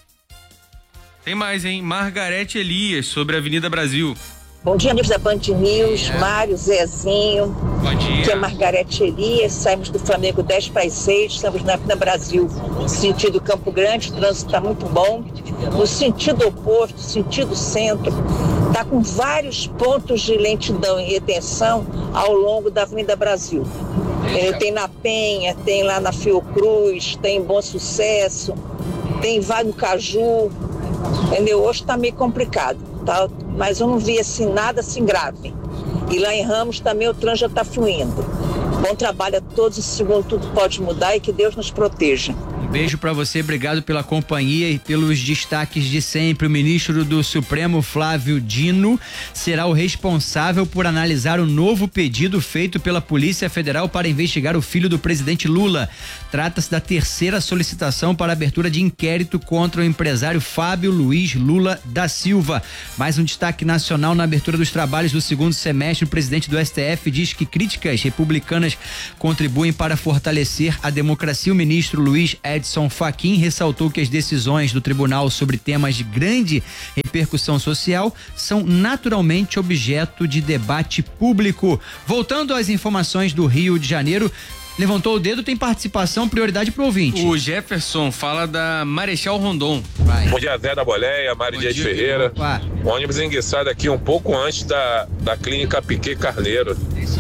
Tem mais, hein? Margarete Elias, sobre a Avenida Brasil. Bom dia, amigos da Band News, é. Mário, Zezinho. Bom dia. Aqui é Margarete Elias, saímos do Flamengo dez para as seis, estamos na Avenida Brasil, sentido Campo Grande, o trânsito está muito bom. No sentido oposto, sentido centro, está com vários pontos de lentidão e retenção ao longo da Avenida Brasil. É, tem na Penha, tem lá na Fiocruz, tem em Bom Sucesso, tem Vago Caju, Entendeu? Hoje está meio complicado, tá? Mas eu não vi assim nada assim grave. E lá em Ramos também o trânsito já está fluindo. Bom trabalho a todos, e segundo tudo pode mudar e que Deus nos proteja. Um beijo para você, obrigado pela companhia e pelos destaques de sempre. O ministro do Supremo, Flávio Dino, será o responsável por analisar o novo pedido feito pela Polícia Federal para investigar o filho do presidente Lula. Trata-se da terceira solicitação para abertura de inquérito contra o empresário Fábio Luiz Lula da Silva. Mais um destaque nacional na abertura dos trabalhos do segundo semestre. O presidente do S T F diz que críticas republicanas contribuem para fortalecer a democracia. O ministro Luiz Edson Fachin ressaltou que as decisões do tribunal sobre temas de grande repercussão social são naturalmente objeto de debate público. Voltando às informações do Rio de Janeiro, levantou o dedo, tem participação, prioridade pro ouvinte. O Jefferson fala da Marechal Rondon. Vai. Bom dia, Zé da Boleia, Mari Dias Ferreira. Opa. O ônibus enguiçado aqui um pouco antes da, da clínica Piquet Carneiro,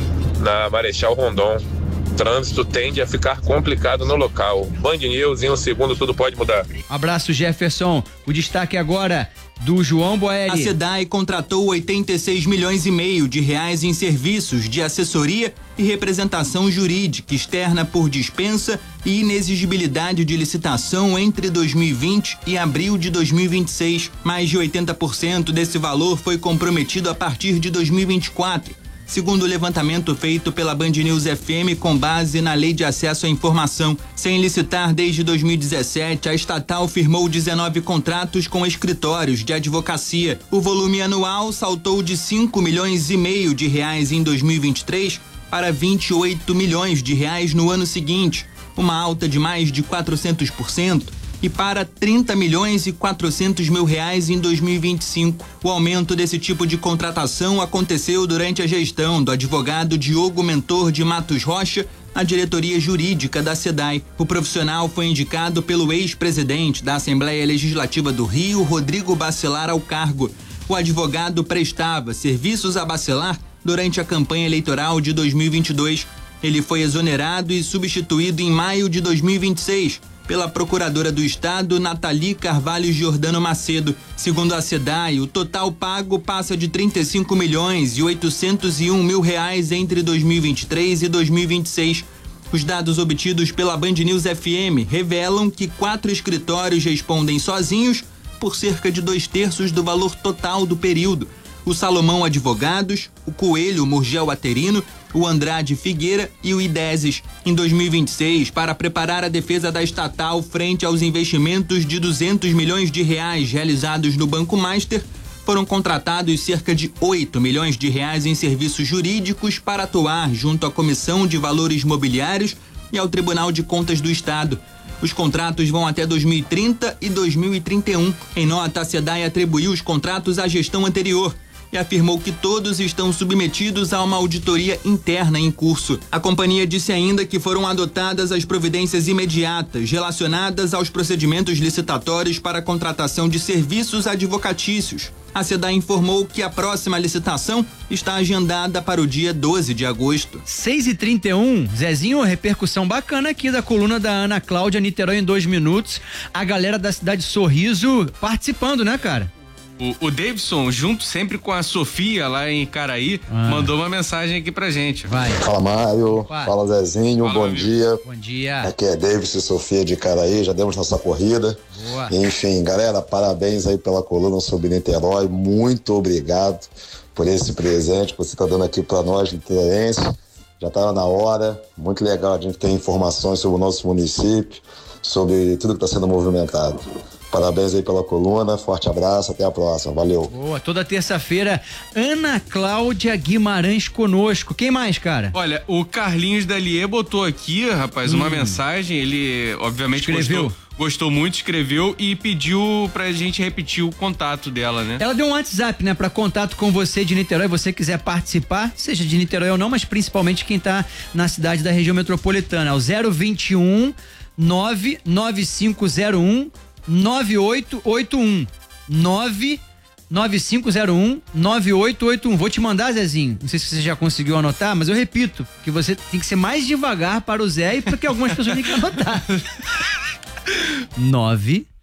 na Marechal Rondon. O trânsito tende a ficar complicado no local. Band News, em um segundo tudo pode mudar. Abraço, Jefferson. O destaque agora do João Boeri. A SEDAI contratou oitenta e seis milhões e meio de reais em serviços de assessoria e representação jurídica externa por dispensa e inexigibilidade de licitação entre dois mil e vinte e abril de dois mil e vinte e seis. Mais de oitenta por cento desse valor foi comprometido a partir de dois mil e vinte e quatro. Segundo o levantamento feito pela Band News F M com base na Lei de Acesso à Informação. Sem licitar desde dois mil e dezessete, a estatal firmou dezenove contratos com escritórios de advocacia. O volume anual saltou de cinco milhões e meio de reais em dois mil e vinte e três para vinte e oito milhões de reais no ano seguinte, uma alta de mais de quatrocentos por cento. E para trinta milhões e quatrocentos mil reais em dois mil e vinte e cinco. O aumento desse tipo de contratação aconteceu durante a gestão do advogado Diogo Mentor de Matos Rocha na diretoria jurídica da SEDAI. O profissional foi indicado pelo ex-presidente da Assembleia Legislativa do Rio, Rodrigo Bacelar, ao cargo. O advogado prestava serviços a Bacelar durante a campanha eleitoral de dois mil e vinte e dois. Ele foi exonerado e substituído em maio de dois mil e vinte e seis. Pela procuradora do Estado, Nathalie Carvalho Giordano Macedo. Segundo a SEDAI, o total pago passa de trinta e cinco milhões e oitocentos e um mil reais entre dois mil e vinte e três e dois mil e vinte e seis. Os dados obtidos pela Band News F M revelam que quatro escritórios respondem sozinhos por cerca de dois terços do valor total do período. O Salomão Advogados, o Coelho Murgel Aterino, o Andrade Figueira e o IDESES. Em dois mil e vinte e seis, para preparar a defesa da estatal frente aos investimentos de duzentos milhões de reais realizados no Banco Master, foram contratados cerca de oito milhões de reais em serviços jurídicos para atuar junto à Comissão de Valores Mobiliários e ao Tribunal de Contas do Estado. Os contratos vão até dois mil e trinta e dois mil e trinta e um. Em nota, a SEDAI atribuiu os contratos à gestão anterior e afirmou que todos estão submetidos a uma auditoria interna em curso. A companhia disse ainda que foram adotadas as providências imediatas relacionadas aos procedimentos licitatórios para a contratação de serviços advocatícios. A SEDAI informou que a próxima licitação está agendada para o dia doze de agosto. seis e trinta e um, Zezinho, repercussão bacana aqui da coluna da Ana Cláudia, Niterói em dois minutos. A galera da cidade Sorriso participando, né, cara? O, o Davidson, junto sempre com a Sofia lá em Caraí, ah. mandou uma mensagem aqui pra gente. Vai. Fala, Mário. Opa. Fala, Zezinho. Fala, bom amigo. dia. Bom dia. Aqui é Davidson e Sofia de Caraí. Já demos nossa corrida. Boa. Enfim, galera, parabéns aí pela coluna sobre Niterói. Muito obrigado por esse presente que você tá dando aqui pra nós, niteroenses. Já tava na hora. Muito legal a gente ter informações sobre o nosso município, sobre tudo que está sendo movimentado. Parabéns aí pela coluna, forte abraço, até a próxima, valeu. Boa, toda terça-feira, Ana Cláudia Guimarães conosco. Quem mais, cara? Olha, o Carlinhos Dalier botou aqui, rapaz, hum. uma mensagem, ele obviamente escreveu. Gostou, gostou muito, escreveu e pediu pra gente repetir o contato dela, né? Ela deu um WhatsApp, né, pra contato com você de Niterói, você quiser participar, seja de Niterói ou não, mas principalmente quem tá na cidade da região metropolitana, é o zero vinte e um, nove nove cinco zero um nove oito oito um nove nove cinco zero um nove oito oito um. Vou te mandar, Zezinho. Não sei se você já conseguiu anotar, mas eu repito que você tem que ser mais devagar para o Zé e porque algumas pessoas têm que anotar. nove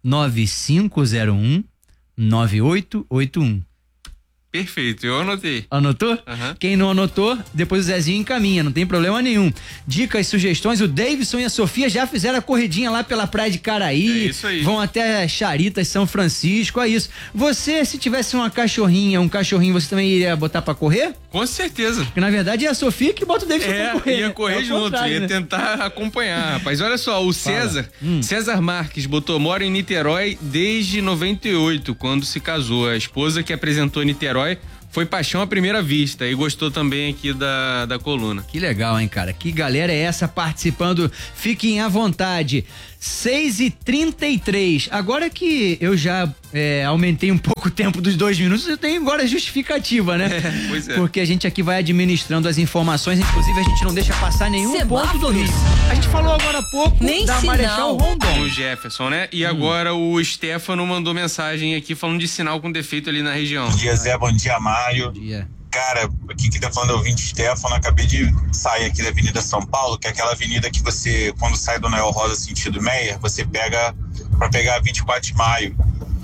nove cinco zero um nove oito oito um. Perfeito, eu anotei. Anotou? Uhum. Quem não anotou, depois o Zezinho encaminha, não tem problema nenhum. Dicas, sugestões, o Davidson e a Sofia já fizeram a corridinha lá pela praia de Caraí. É isso aí. Vão até Charitas, São Francisco, é isso. Você, se tivesse uma cachorrinha, um cachorrinho, você também iria botar pra correr? Com certeza. Porque na verdade é a Sofia que bota o Davidson é, pra correr. Ia correr é junto, ia né? tentar acompanhar, rapaz. Olha só, o César, hum. César Marques botou, mora em Niterói desde noventa e oito, quando se casou. A esposa que apresentou Niterói foi paixão à primeira vista e gostou também aqui da, da coluna. Que legal, hein, cara? Que galera é essa participando? Fiquem à vontade. seis e trinta e três. Agora que eu já é, aumentei um pouco o tempo dos dois minutos, eu tenho agora justificativa, né? É, pois é. Porque a gente aqui vai administrando as informações, inclusive a gente não deixa passar nenhum Semáforos. ponto do risco. A gente falou agora há pouco Nem da sinal. Marechal Rondon. O Jefferson, né? E hum. agora o Stefano mandou mensagem aqui falando de sinal com defeito ali na região. Bom dia, Zé. Bom dia, Mário. Bom dia. Cara, aqui que tá falando é o ouvinte Stefano, acabei de sair aqui da Avenida São Paulo, que é aquela avenida que você, quando sai do Noel Rosa sentido Meyer, você pega para pegar a vinte e quatro de maio.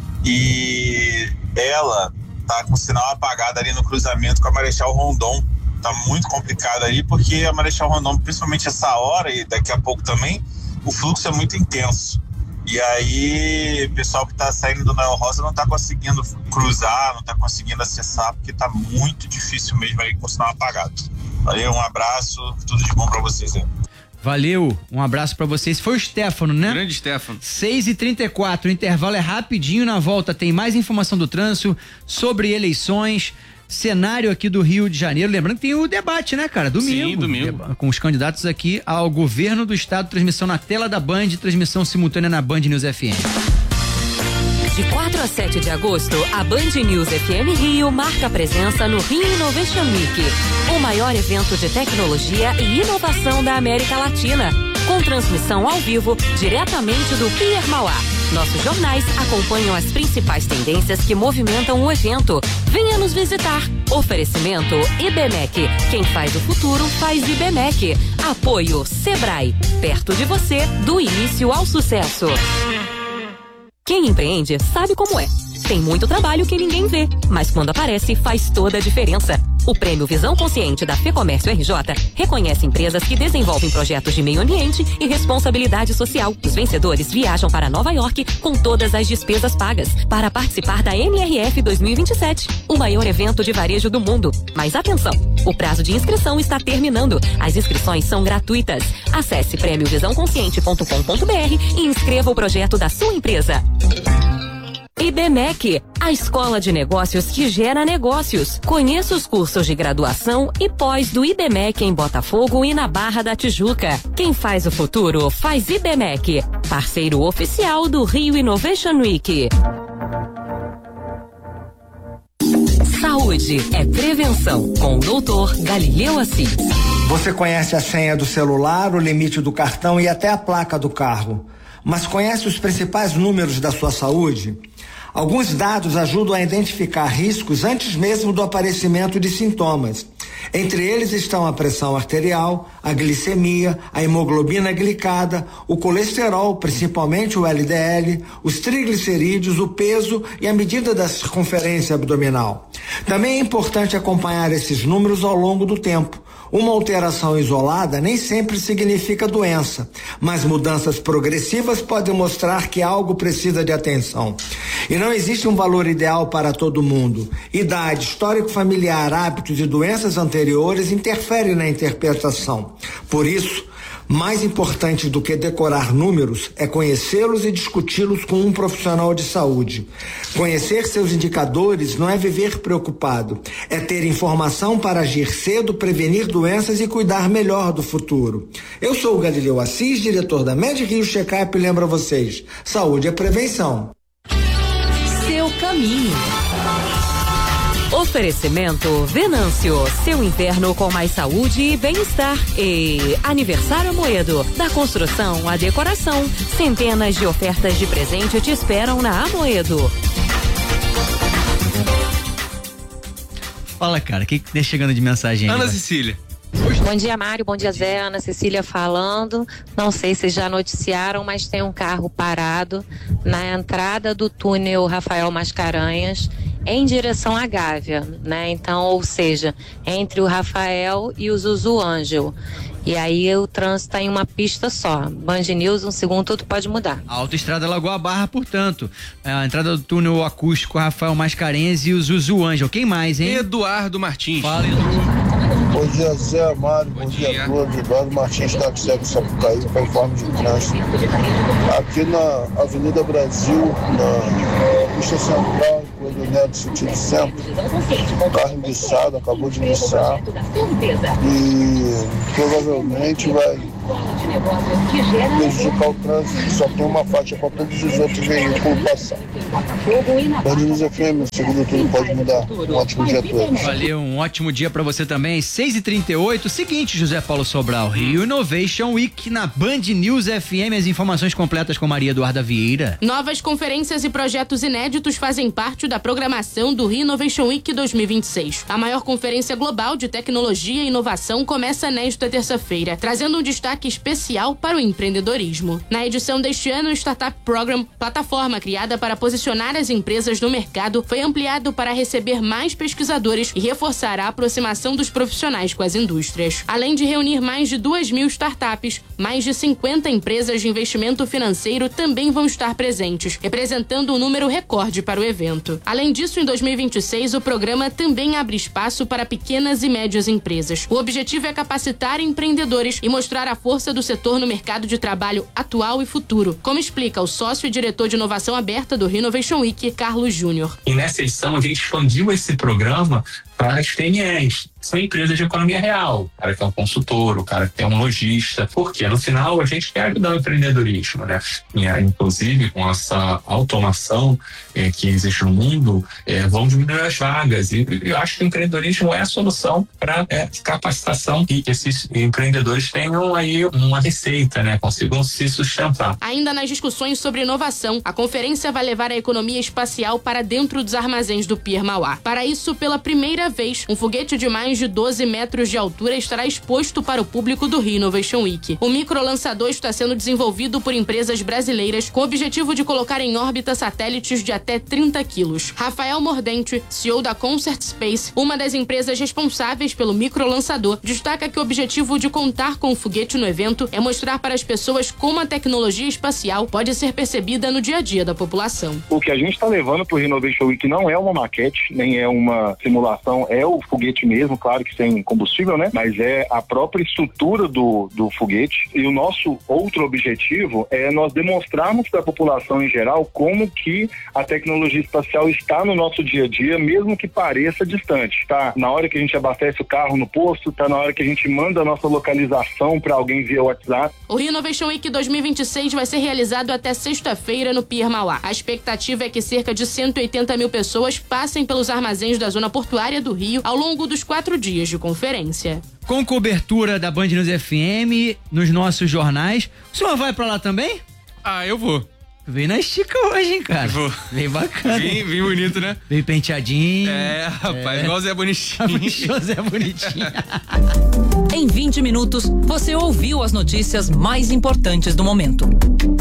E ela tá com o sinal apagado ali no cruzamento com a Marechal Rondon. Tá muito complicado ali, porque a Marechal Rondon, principalmente essa hora e daqui a pouco também, o fluxo é muito intenso. E aí, o pessoal que tá saindo do Noel Rosa não tá conseguindo cruzar, não tá conseguindo acessar, porque tá muito difícil mesmo aí com o sinal apagado. Valeu, um abraço, tudo de bom pra vocês aí. Valeu, um abraço pra vocês. Foi o Stefano, né? Grande Stefano. seis e trinta e quatro, o intervalo é rapidinho, na volta tem mais informação do trânsito sobre eleições, cenário aqui do Rio de Janeiro. Lembrando que tem o debate, né, cara? Domingo. Sim, domingo. Deba- com os candidatos aqui ao governo do estado, transmissão na tela da Band, transmissão simultânea na Band News F M. De quatro a sete de agosto, a Band News F M Rio marca presença no Rio Innovation Week, o maior evento de tecnologia e inovação da América Latina, com transmissão ao vivo diretamente do Pier Mauá. Nossos jornais acompanham as principais tendências que movimentam o evento. Venha nos visitar. Oferecimento IBMEC. Quem faz o futuro faz IBMEC. Apoio Sebrae. Perto de você, do início ao sucesso. Quem empreende sabe como é. Tem muito trabalho que ninguém vê, mas quando aparece faz toda a diferença. O Prêmio Visão Consciente da FEComércio R J reconhece empresas que desenvolvem projetos de meio ambiente e responsabilidade social. Os vencedores viajam para Nova York com todas as despesas pagas para participar da M R F dois mil e vinte e sete, o maior evento de varejo do mundo. Mas atenção, o prazo de inscrição está terminando. As inscrições são gratuitas. Acesse prêmio visão consciente ponto com ponto b r e inscreva o projeto da sua empresa. IBMEC, a escola de negócios que gera negócios. Conheça os cursos de graduação e pós do IBMEC em Botafogo e na Barra da Tijuca. Quem faz o futuro faz IBMEC, parceiro oficial do Rio Innovation Week. Saúde é prevenção, com o doutor Galileu Assis. Você conhece a senha do celular, o limite do cartão e até a placa do carro, mas conhece os principais números da sua saúde? Alguns dados ajudam a identificar riscos antes mesmo do aparecimento de sintomas. Entre eles estão a pressão arterial, a glicemia, a hemoglobina glicada, o colesterol, principalmente o L D L, os triglicerídeos, o peso e a medida da circunferência abdominal. Também é importante acompanhar esses números ao longo do tempo. Uma alteração isolada nem sempre significa doença, mas mudanças progressivas podem mostrar que algo precisa de atenção. E não existe um valor ideal para todo mundo. Idade, histórico familiar, hábitos e doenças anteriores interferem na interpretação. Por isso, mais importante do que decorar números é conhecê-los e discuti-los com um profissional de saúde. Conhecer seus indicadores não é viver preocupado, é ter informação para agir cedo, prevenir doenças e cuidar melhor do futuro. Eu sou o Galileu Assis, diretor da MedRio Checkup, e lembro a vocês, saúde é prevenção. Seu caminho. Oferecimento Venâncio, seu inverno com mais saúde e bem-estar. E Aniversário Amoedo, da construção à decoração. Centenas de ofertas de presente te esperam na Amoedo. Fala, cara, o que que tá chegando de mensagem aí? Ana vai? Cecília. Oi. Bom dia, Mário. Bom dia, Zé. Ana Cecília falando. Não sei se já noticiaram, mas tem um carro parado na entrada do túnel Rafael Mascarenhas em direção à Gávea, né? Então, ou seja, entre o Rafael e o Zuzu Ângel. E aí o trânsito tá em uma pista só. Band News, um segundo, tudo pode mudar. A autoestrada Lagoa Barra, portanto. A entrada do túnel acústico Rafael Mascarenhas e o Zuzu Ângel. Quem mais, hein? Eduardo Martins. Fala, Edu. Bom dia, Zé Mário. Bom, Bom dia, dia a todos. Eduardo Martins, Taxi Sapucaí, para informe de trânsito. Aqui na Avenida Brasil, na pista central, Coelho Neto, sentido centro, o carro embiçado, acabou de iniciar. E provavelmente vai prejudicar o trânsito, só tem uma faixa para todos os outros veículos passar. Band News F M, segundo tudo pode mudar. Um ótimo dia a todos. Valeu, um ótimo dia para você também. seis e trinta e oito, seguinte, José Paulo Sobral, Rio Innovation Week na Band News F M, as informações completas com Maria Eduarda Vieira. Novas conferências e projetos inéditos fazem parte da programação do Rio Innovation Week dois mil e vinte e seis. A maior conferência global de tecnologia e inovação começa nesta terça-feira, trazendo um destaque especial para o empreendedorismo. Na edição deste ano, o Startup Program, plataforma criada para posicionar as empresas no mercado, foi ampliado para receber mais pesquisadores e reforçar a aproximação dos profissionais com as indústrias. Além de reunir mais de duas mil startups, mais de cinquenta empresas de investimento financeiro também vão estar presentes, representando um número recorde para o evento. Além disso, em dois mil e vinte e seis, o programa também abre espaço para pequenas e médias empresas. O objetivo é capacitar empreendedores e mostrar a força do setor no mercado de trabalho atual e futuro, como explica o sócio e diretor de inovação aberta do Rio Innovation Week, Carlos Júnior. E nessa edição a gente expandiu esse programa para as P M Es. São empresas de economia real. O cara que é um consultor, o cara que é um lojista. Porque no final a gente quer ajudar o empreendedorismo, né? E, inclusive com essa automação eh, que existe no mundo, eh, vão diminuir as vagas. E eu acho que o empreendedorismo é a solução para eh, capacitação e que esses empreendedores tenham aí uma receita, né? Consigam se sustentar. Ainda nas discussões sobre inovação, a conferência vai levar a economia espacial para dentro dos armazéns do Pier Mauá. Para isso, pela primeira vez, um foguete de mais de doze metros de altura estará exposto para o público do Rio Innovation Week. O microlançador está sendo desenvolvido por empresas brasileiras com o objetivo de colocar em órbita satélites de até trinta quilos. Rafael Mordente, C E O da Concert Space, uma das empresas responsáveis pelo microlançador, destaca que o objetivo de contar com o foguete no evento é mostrar para as pessoas como a tecnologia espacial pode ser percebida no dia a dia da população. O que a gente está levando para o Rio Innovation Week não é uma maquete, nem é uma simulação, é o foguete mesmo, claro que sem combustível, né? Mas é a própria estrutura do, do foguete. E o nosso outro objetivo é nós demonstrarmos para a população em geral como que a tecnologia espacial está no nosso dia a dia, mesmo que pareça distante. Tá na hora que a gente abastece o carro no posto, tá na hora que a gente manda a nossa localização para alguém via WhatsApp. O Rio Innovation Week dois mil e vinte e seis vai ser realizado até sexta-feira no Pier Mauá. A expectativa é que cerca de cento e oitenta mil pessoas passem pelos armazéns da zona portuária do Rio ao longo dos quatro dias de conferência. Com cobertura da Band News F M, nos nossos jornais. O senhor vai pra lá também? Ah, eu vou. Vem na estica hoje, hein, cara? Vou. Vem bacana. Vem, vem bonito, né? Vem penteadinho. É, rapaz, é. igual o Zé Bonitinho. Igual o Zé Bonitinho. Em vinte minutos, você ouviu as notícias mais importantes do momento.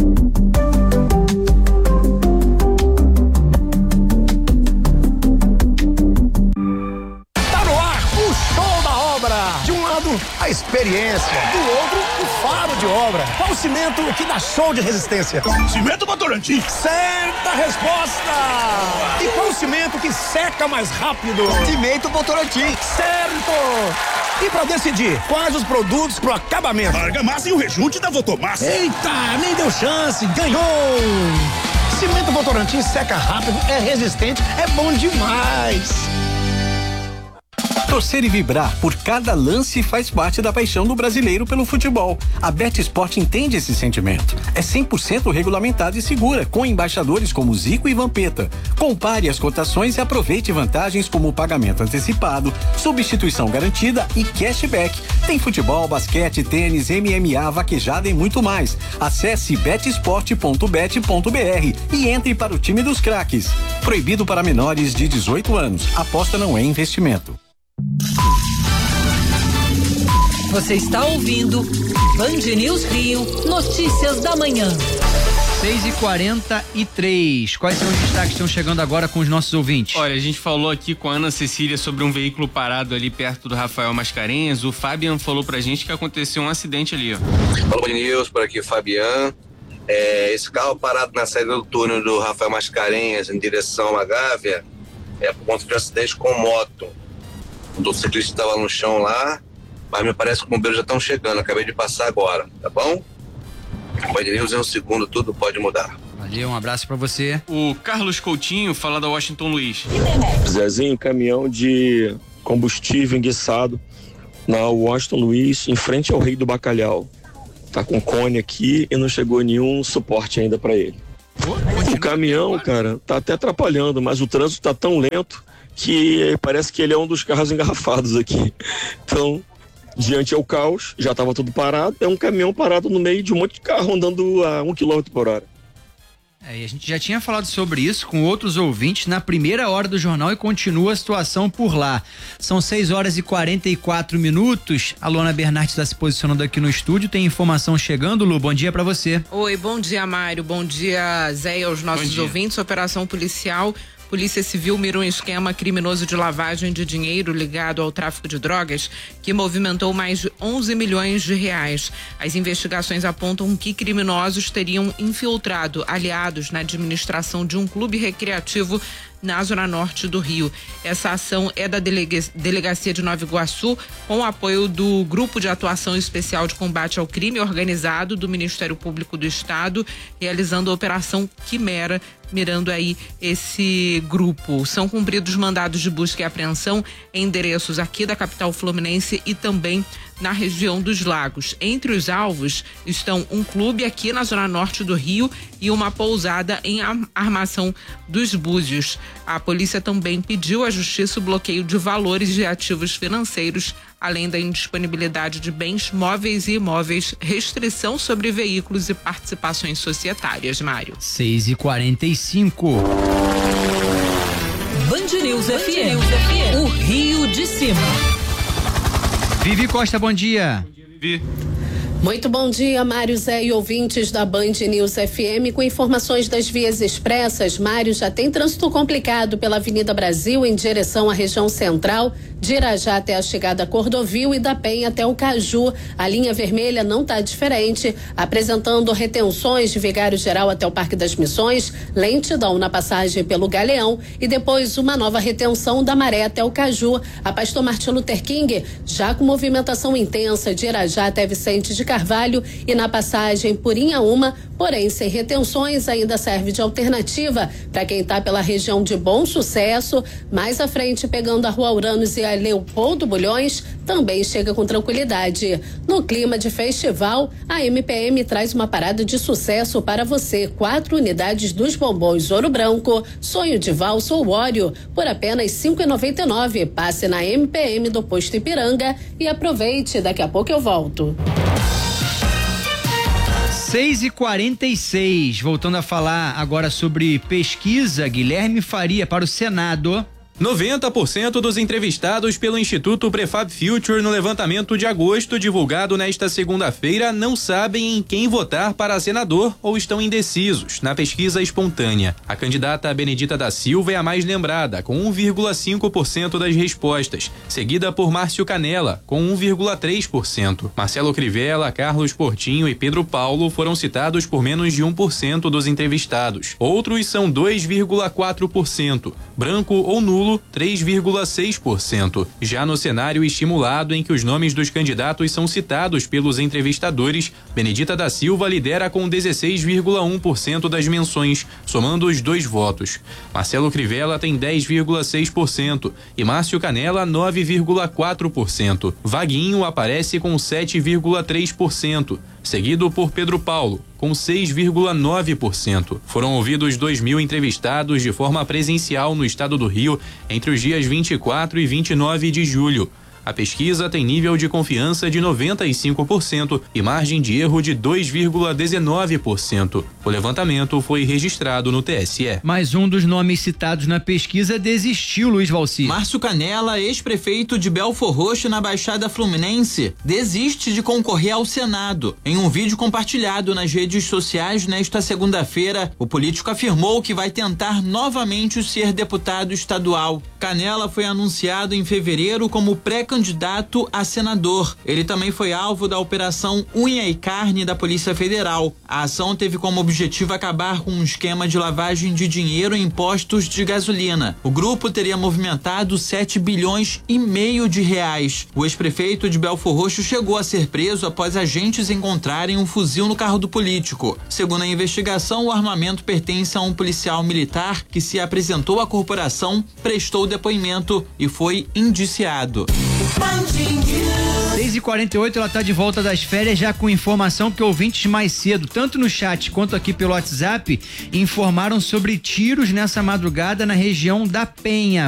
De um lado, a experiência. Do outro, o faro de obra. Qual o cimento que dá show de resistência? Cimento Votorantim. Certa resposta! E qual o cimento que seca mais rápido? Cimento Votorantim. Certo! E pra decidir quais os produtos pro acabamento? Argamassa e o rejunte da Votomassa. Eita, nem deu chance, ganhou! Cimento Votorantim seca rápido, é resistente, é bom demais! Torcer e vibrar por cada lance faz parte da paixão do brasileiro pelo futebol. A BetSport entende esse sentimento. É cem por cento regulamentada e segura, com embaixadores como Zico e Vampeta. Compare as cotações e aproveite vantagens como pagamento antecipado, substituição garantida e cashback. Tem futebol, basquete, tênis, M M A, vaquejada e muito mais. Acesse betsport ponto bet ponto br e entre para o time dos craques. Proibido para menores de dezoito anos. Aposta não é investimento. Você está ouvindo Band News Rio, notícias da manhã. seis e quarenta e três. Quais são os destaques que estão chegando agora com os nossos ouvintes? Olha, a gente falou aqui com a Ana Cecília sobre um veículo parado ali perto do Rafael Mascarenhas. O Fabian falou pra gente que aconteceu um acidente ali, ó. Fala, Band News, por aqui, Fabian. É, esse carro parado na saída do túnel do Rafael Mascarenhas em direção à Gávea é por conta de um acidente com moto. O motociclista estava no chão lá, mas me parece que os bombeiros já estão chegando. Acabei de passar agora, tá bom? Band News em um segundo, tudo pode mudar. Valeu, um abraço pra você. O Carlos Coutinho fala da Washington Luiz. Zezinho, caminhão de combustível enguiçado na Washington Luiz, em frente ao Rei do Bacalhau. Tá com cone aqui e não chegou nenhum suporte ainda pra ele. O caminhão, cara, tá até atrapalhando, mas o trânsito tá tão lento que parece que ele é um dos carros engarrafados aqui. Então, diante ao caos, já estava tudo parado, é um caminhão parado no meio de um monte de carro andando a um quilômetro por hora. É, e a gente já tinha falado sobre isso com outros ouvintes na primeira hora do jornal e continua a situação por lá. São seis horas e quarenta e quatro minutos. A Luana Bernardes está se posicionando aqui no estúdio, tem informação chegando. Lu, bom dia para você. Oi, bom dia, Mário, bom dia, Zé, e aos nossos ouvintes. Operação policial. Polícia Civil mira um esquema criminoso de lavagem de dinheiro ligado ao tráfico de drogas que movimentou mais de onze milhões de reais. As investigações apontam que criminosos teriam infiltrado aliados na administração de um clube recreativo na zona norte do Rio. Essa ação é da Delega- Delegacia de Nova Iguaçu, com o apoio do Grupo de Atuação Especial de Combate ao Crime Organizado do Ministério Público do Estado, realizando a Operação Quimera, mirando aí esse grupo. São cumpridos mandados de busca e apreensão em endereços aqui da capital fluminense e também na região dos Lagos. Entre os alvos estão um clube aqui na zona norte do Rio e uma pousada em Armação dos Búzios. A polícia também pediu à justiça o bloqueio de valores de ativos financeiros, além da indisponibilidade de bens móveis e imóveis, restrição sobre veículos e participações societárias. Mário. seis e quarenta e cinco. Band News F M, o Rio de Cima. Vivi Costa, bom dia. Vivi. Muito bom dia, Mário, Zé e ouvintes da Band News F M, com informações das vias expressas. Mário, já tem trânsito complicado pela Avenida Brasil em direção à região central, de Irajá até a chegada a Cordovil e da Penha até o Caju. A linha vermelha não está diferente, apresentando retenções de Vigário Geral até o Parque das Missões, lentidão na passagem pelo Galeão e depois uma nova retenção da Maré até o Caju. A Pastor Martin Luther King já com movimentação intensa de Irajá até Vicente de Carvalho e na passagem por Inhaúma, porém sem retenções, ainda serve de alternativa para quem está pela região de Bom Sucesso. Mais à frente, pegando a Rua Uranos e a Leopoldo Bulhões, também chega com tranquilidade. No clima de festival, a M P M traz uma parada de sucesso para você. Quatro unidades dos bombons Ouro Branco, Sonho de Valsa ou Óleo, por apenas cinco reais e noventa e nove centavos. Passe na M P M do Posto Ipiranga e aproveite. Daqui a pouco eu volto. seis e quarenta e seis, voltando a falar agora sobre pesquisa, Guilherme Faria para o Senado. noventa por cento dos entrevistados pelo Instituto Prefab Future no levantamento de agosto divulgado nesta segunda-feira não sabem em quem votar para senador ou estão indecisos na pesquisa espontânea. A candidata Benedita da Silva é a mais lembrada, com um vírgula cinco por cento das respostas, seguida por Márcio Canella, com um vírgula três por cento. Marcelo Crivella, Carlos Portinho e Pedro Paulo foram citados por menos de um por cento dos entrevistados. Outros são dois vírgula quatro por cento. Branco ou nulo, três vírgula seis por cento. Já no cenário estimulado em que os nomes dos candidatos são citados pelos entrevistadores, Benedita da Silva lidera com dezesseis vírgula um por cento das menções, somando os dois votos. Marcelo Crivella tem dez vírgula seis por cento e Márcio Canella nove vírgula quatro por cento. Vaguinho aparece com sete vírgula três por cento. Seguido por Pedro Paulo, com seis vírgula nove por cento. Foram ouvidos dois mil entrevistados de forma presencial no estado do Rio entre os dias vinte e quatro e vinte e nove de julho. A pesquisa tem nível de confiança de noventa e cinco por cento e margem de erro de dois vírgula dezenove por cento. O levantamento foi registrado no T S E. Mais um dos nomes citados na pesquisa desistiu, Luiz Valci. Márcio Canela, ex-prefeito de Belfor Roxo, na Baixada Fluminense, desiste de concorrer ao Senado. Em um vídeo compartilhado nas redes sociais nesta segunda-feira, o político afirmou que vai tentar novamente ser deputado estadual. Canela foi anunciado em fevereiro como pré-candidato a senador. Ele também foi alvo da Operação Unha e Carne da Polícia Federal. A ação teve como objetivo acabar com um esquema de lavagem de dinheiro em postos de gasolina. O grupo teria movimentado sete bilhões e meio de reais. O ex-prefeito de Belfor Roxo chegou a ser preso após agentes encontrarem um fuzil no carro do político. Segundo a investigação, o armamento pertence a um policial militar que se apresentou à corporação, prestou depoimento e foi indiciado. seis e quarenta e oito, ela tá de volta das férias já com informação que ouvintes mais cedo, tanto no chat quanto aqui pelo WhatsApp, informaram sobre tiros nessa madrugada na região da Penha.